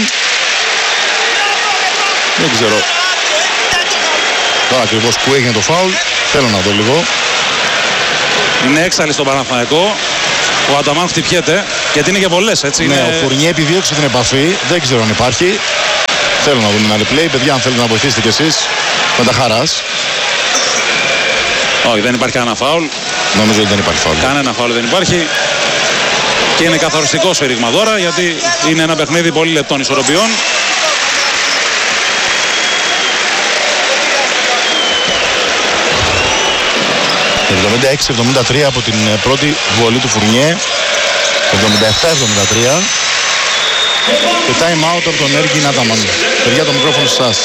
Δεν ξέρω τώρα ακριβώς που έγινε το φάουλ. Θέλω να δω λίγο. Είναι έξαλλη στον Παναθηναϊκό. Ο Αταμάν χτυπιέται γιατί είναι και πολλές, έτσι. Ναι, είναι... ο Φουρνιέ επιδίωξε την επαφή. Δεν ξέρω αν υπάρχει. Θέλω να δούμε ένα replay. Παιδιά, αν θέλετε να βοηθήσετε κι εσείς, με τα χαράς. Όχι, δεν υπάρχει κανένα φάουλ. Νομίζω ότι δεν υπάρχει φάουλ. Κανένα φάουλ δεν υπάρχει. Και είναι καθοριστικό σφύριγμα τώρα γιατί είναι ένα παιχνίδι πολύ λεπτών ισορροπιών. εβδομήντα έξι εβδομήντα τρία από την πρώτη βολή του Φουρνιέ. εβδομήντα επτά εβδομήντα τρία. Και time out από τον Έργιν Αταμάν. Παιδιά, το μικρόφωνο σας.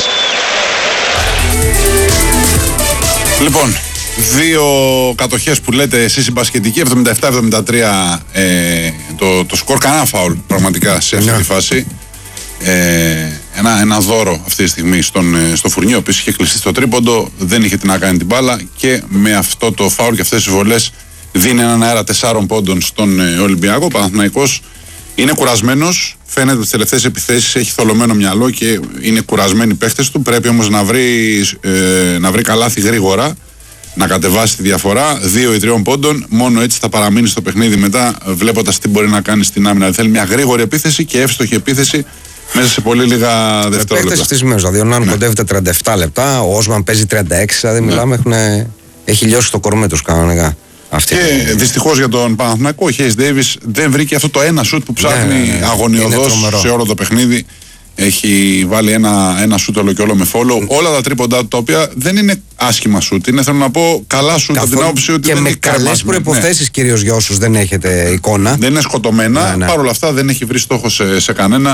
Λοιπόν, δύο κατοχές που λέτε εσείς οι μπασκετικοί, εβδομήντα επτά εβδομήντα τρία ε, το, το σκορ, κανένα φάουλ πραγματικά σε αυτή τη φάση. Ε, ένα, ένα δώρο αυτή τη στιγμή στον, στο Φουρνιέ, ο οποίος είχε κλειστεί στο τρίποντο, δεν είχε τι να κάνει την μπάλα και με αυτό το φάουλ και αυτές τις βολές δίνει έναν αέρα τεσσάρων πόντων στον ε, Ολυμπιακό. Ο Παναθηναϊκός είναι κουρασμένος, φαίνεται από τις τελευταίες επιθέσεις έχει θολωμένο μυαλό και είναι κουρασμένοι οι παίχτες του. Πρέπει όμως να βρει, ε, να βρει καλάθι γρήγορα, να κατεβάσει τη διαφορά δύο ή τριών πόντων. Μόνο έτσι θα παραμείνει στο παιχνίδι μετά, βλέποντας τι μπορεί να κάνει στην άμυνα. Θέλει μια γρήγορη επίθεση και εύστοχη επίθεση μέσα σε πολύ λίγα δευτερόλεπτα. Παίκτες αυτής της μέρας, δηλαδή ο Ναν ναι. κοντεύεται τριάντα επτά λεπτά, ο Όσμαν παίζει τριάντα έξι, δηλαδή ναι. μιλάμε, έχουν, έχει λιώσει το κορμί τους κανονικά. Αυτή και είναι... δυστυχώς για τον Παναθηναϊκό, ο Χέις Ντέιβις δεν βρήκε αυτό το ένα σουτ που ψάχνει ναι, ναι, ναι. αγωνιωδώς σε όλο το παιχνίδι. Έχει βάλει ένα, ένα σουτ όλο και όλο με follow. Mm. Όλα τα τρίποντά του τα οποία δεν είναι άσχημα σουτ. Είναι, θέλω να πω, καλά σουτ από την άποψη ότι και δεν με είναι καλές προϋποθέσεις, ναι. κυρίως για όσους δεν έχετε εικόνα. Δεν είναι σκοτωμένα. Ναι, ναι. Παρ' όλα αυτά δεν έχει βρει στόχο σε, σε κανένα.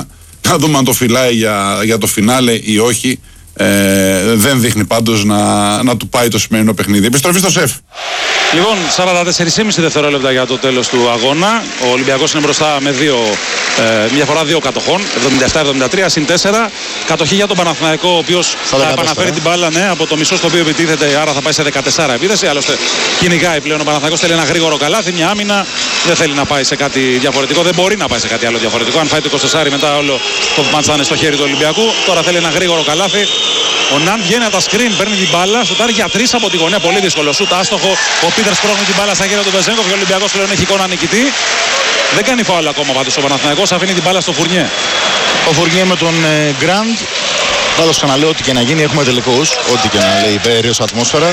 Να δούμε αν το φυλάει για, για το φινάλε ή όχι. Ε, δεν δείχνει πάντως να, να του πάει το σημερινό παιχνίδι. Επιστροφή στο ΣΕΦ. Λοιπόν, σαράντα τέσσερα κόμμα πέντε δευτερόλεπτα για το τέλος του αγώνα. Ο Ολυμπιακός είναι μπροστά με δύο, ε, μια φορά δύο κατοχών, εβδομήντα επτά εβδομήντα τρία συν τέσσερα. Κατοχή για τον Παναθηναϊκό, ο οποίος θα επαναφέρει την μπάλα, ναι, από το μισό στο οποίο επιτίθεται, άρα θα πάει σε δεκατέσσερα επίθεση. Άλλωστε κυνηγάει πλέον ο Παναθηναϊκός, θέλει ένα γρήγορο καλάθι, μια άμυνα. Δεν θέλει να πάει σε κάτι διαφορετικό, δεν μπορεί να πάει σε κάτι άλλο διαφορετικό. Αν φάει το είκοσι τέσσερα μετά όλο το μάτς θα είναι στο χέρι του Ολυμπιακού. Τώρα θέλει ένα γρήγορο καλάθι. Ο Ναν βγαίνει από τα screen, παίρνει την μπάλα, σουτάρει για τρεις από τη γωνία. Πολύ δύσκολο σουτ, άστοχο. Ο Πίτερς πρόχνει την μπάλα στα χέρια του Βεζέγκοφ και ο Ολυμπιακός πλέον έχει εικόνα νικητή. Δεν κάνει φάουλ ακόμα πάντως ο Παναθηναϊκός, αφήνει την μπάλα στο Φουρνιέ. Ο Φουρνιέ με τον Γκραντ. Πάντως ξαναλέω ό,τι και να γίνει, έχουμε τελικούς. Ό,τι και να λέει η περίεργη ατμόσφαιρα.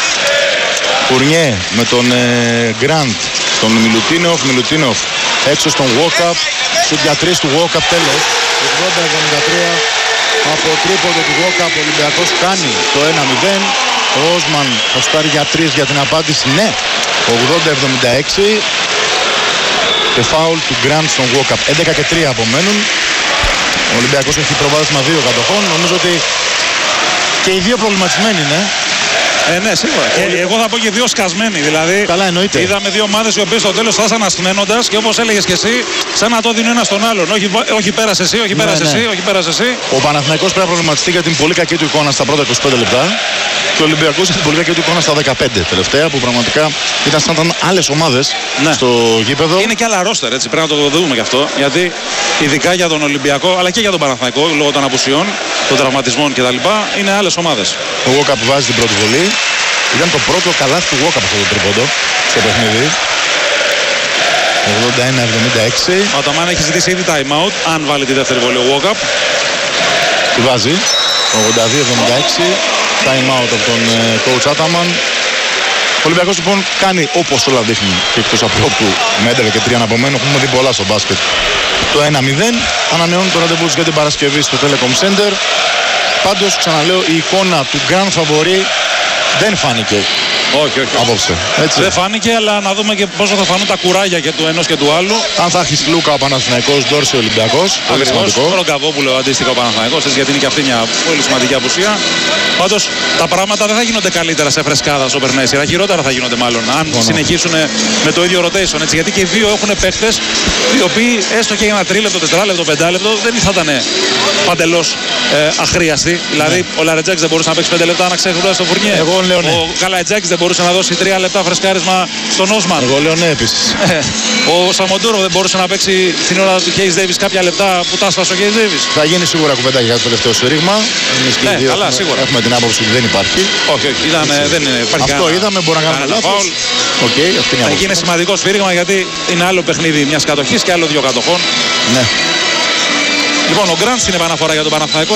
Φουρνιέ με τον Γκραντ, τον Μιλουτίνοφ. Μιλουτίνοφ έξω στον Walkup. Σουτ για τρεις του Walkup, τέλος. ογδόντα εβδομήντα τρία. Από τρίποντο του Walkup ο Ολυμπιακός κάνει το ένα μηδέν. Ο Όσμαν θα σουτάρει για τρεις για την απάντηση, ναι. ογδόντα εβδομήντα έξι. Και φάουλ του Γκραντ στον Walkup. έντεκα και τρία απομένουν. Ο Ολυμπιακός έχει προβάδισμα δύο κατοχών. Νομίζω ότι και οι δύο προβληματισμένοι είναι. Ε, ναι, σίγουρα. Και εγώ θα πω και δύο σκασμένοι. Δηλαδή, καλά, εννοείται. Είδαμε δύο ομάδες οι οποίες στο τέλος φτάσαν ασθμένοντας και όπως έλεγες και εσύ, σαν να το δίνουν ένα στον άλλον. Όχι, όχι πέρασε εσύ, όχι πέρασε ναι, ναι. εσύ, όχι πέρασε εσύ. Ο Παναθηναϊκός πρέπει να προβληματιστεί για την πολύ κακή του εικόνα στα πρώτα είκοσι πέντε λεπτά. Και ο Ολυμπιακός για την πολύ κακή του εικόνα στα δεκαπέντε τελευταία, που πραγματικά ήταν σαν να ήταν άλλες ομάδες ναι. στο γήπεδο. Είναι και άλλα ρόστερ, έτσι. Πρέπει να το δούμε γι' αυτό. Γιατί ειδικά για τον Ολυμπιακό, αλλά και για τον Παναθηναϊκό, λόγω των απουσιών, των τραυματισμών κτλ. Είναι άλλες ομάδες. Ο Walkup βάζει την πρώτη βολή. Ήταν το πρώτο καλάθι του Walkup αυτό το τρίποντο στο παιχνίδι. ογδόντα ένα εβδομήντα έξι. Ο Αταμάν έχει ζητήσει ήδη time out. Αν βάλει τη δεύτερη βολή ο Walkup. Τη βάζει. ογδόντα δύο εβδομήντα έξι. Time out από τον uh, coach Αταμάν. Ο Ολυμπιακός λοιπόν κάνει όπως όλα δείχνει και εκτός από όπου με έντεκα και τρία αναπομένου. Έχουμε δει πολλά στο μπάσκετ. Το ένα μηδέν. Ανανεώνει το ραντεβού για την Παρασκευή στο Telecom Center. Πάντως ξαναλέω η εικόνα του Grand Favori δεν φάνηκε. Όχι, όχι. Απόψε. Έτσι. Δεν φάνηκε, αλλά να δούμε και πόσο θα φανούν τα κουράγια και του ενός και του άλλου. Αν θα έχει Λούκα ο Παναθηναϊκός, Ντόρση ο Ολυμπιακός. Πολύ σημαντικό. Τον Καβόπουλο αντίστοιχα ο Παναθηναϊκός, γιατί είναι και αυτή μια πολύ σημαντική απουσία. Πάντως τα πράγματα δεν θα γίνονται καλύτερα σε φρεσκάδα όσο περνάει η σειρά. Χειρότερα θα γίνονται μάλλον. Αν Μόνο. συνεχίσουν με το ίδιο rotation. Έτσι, γιατί και οι δύο έχουν παίχτες οι οποίοι έστω και για ένα τρίλεπτο, τετράλεπτο, πεντάλεπτο δεν θα ήταν παντελώς ε, αχρίαστοι. Δηλαδή ναι. ο Λαρετζάκης δεν μπορούσε να παίξει πέντε λεπτά να ξεχωρίσει στο Φουρνιέ. Εγώ λέω ναι. Ο Καλατζάκης δεν μπορούσε να δώσει τρία λεπτά φρεσκάρισμα στον Όσμαν. Εγώ λέω ναι επίσης. Ο Σαμοντούρο δεν μπορούσε να παίξει την ώρα του Κέις Ντέιβις κάποια λεπτά που τάσπασε ο Κέις Ντέιβις. Θα γίνει σίγουρα κουβέντα για το τελευταίο σφύριγμα. Ναι, καλά, έχουμε, σίγουρα. Έχουμε την άποψη ότι δεν υπάρχει. Όχι, όχι, ήταν, δεν υπάρχει. Αυτό κανένα, είδαμε, μπορεί να κάνουμε λάθος. Okay, εκεί είναι σημαντικό σφύριγμα γιατί είναι άλλο παιχνίδι μιας κατοχής και άλλο δύο κατοχών. Ναι. Λοιπόν, ο Γκραντ στην επαναφορά για τον Παναθηναϊκό.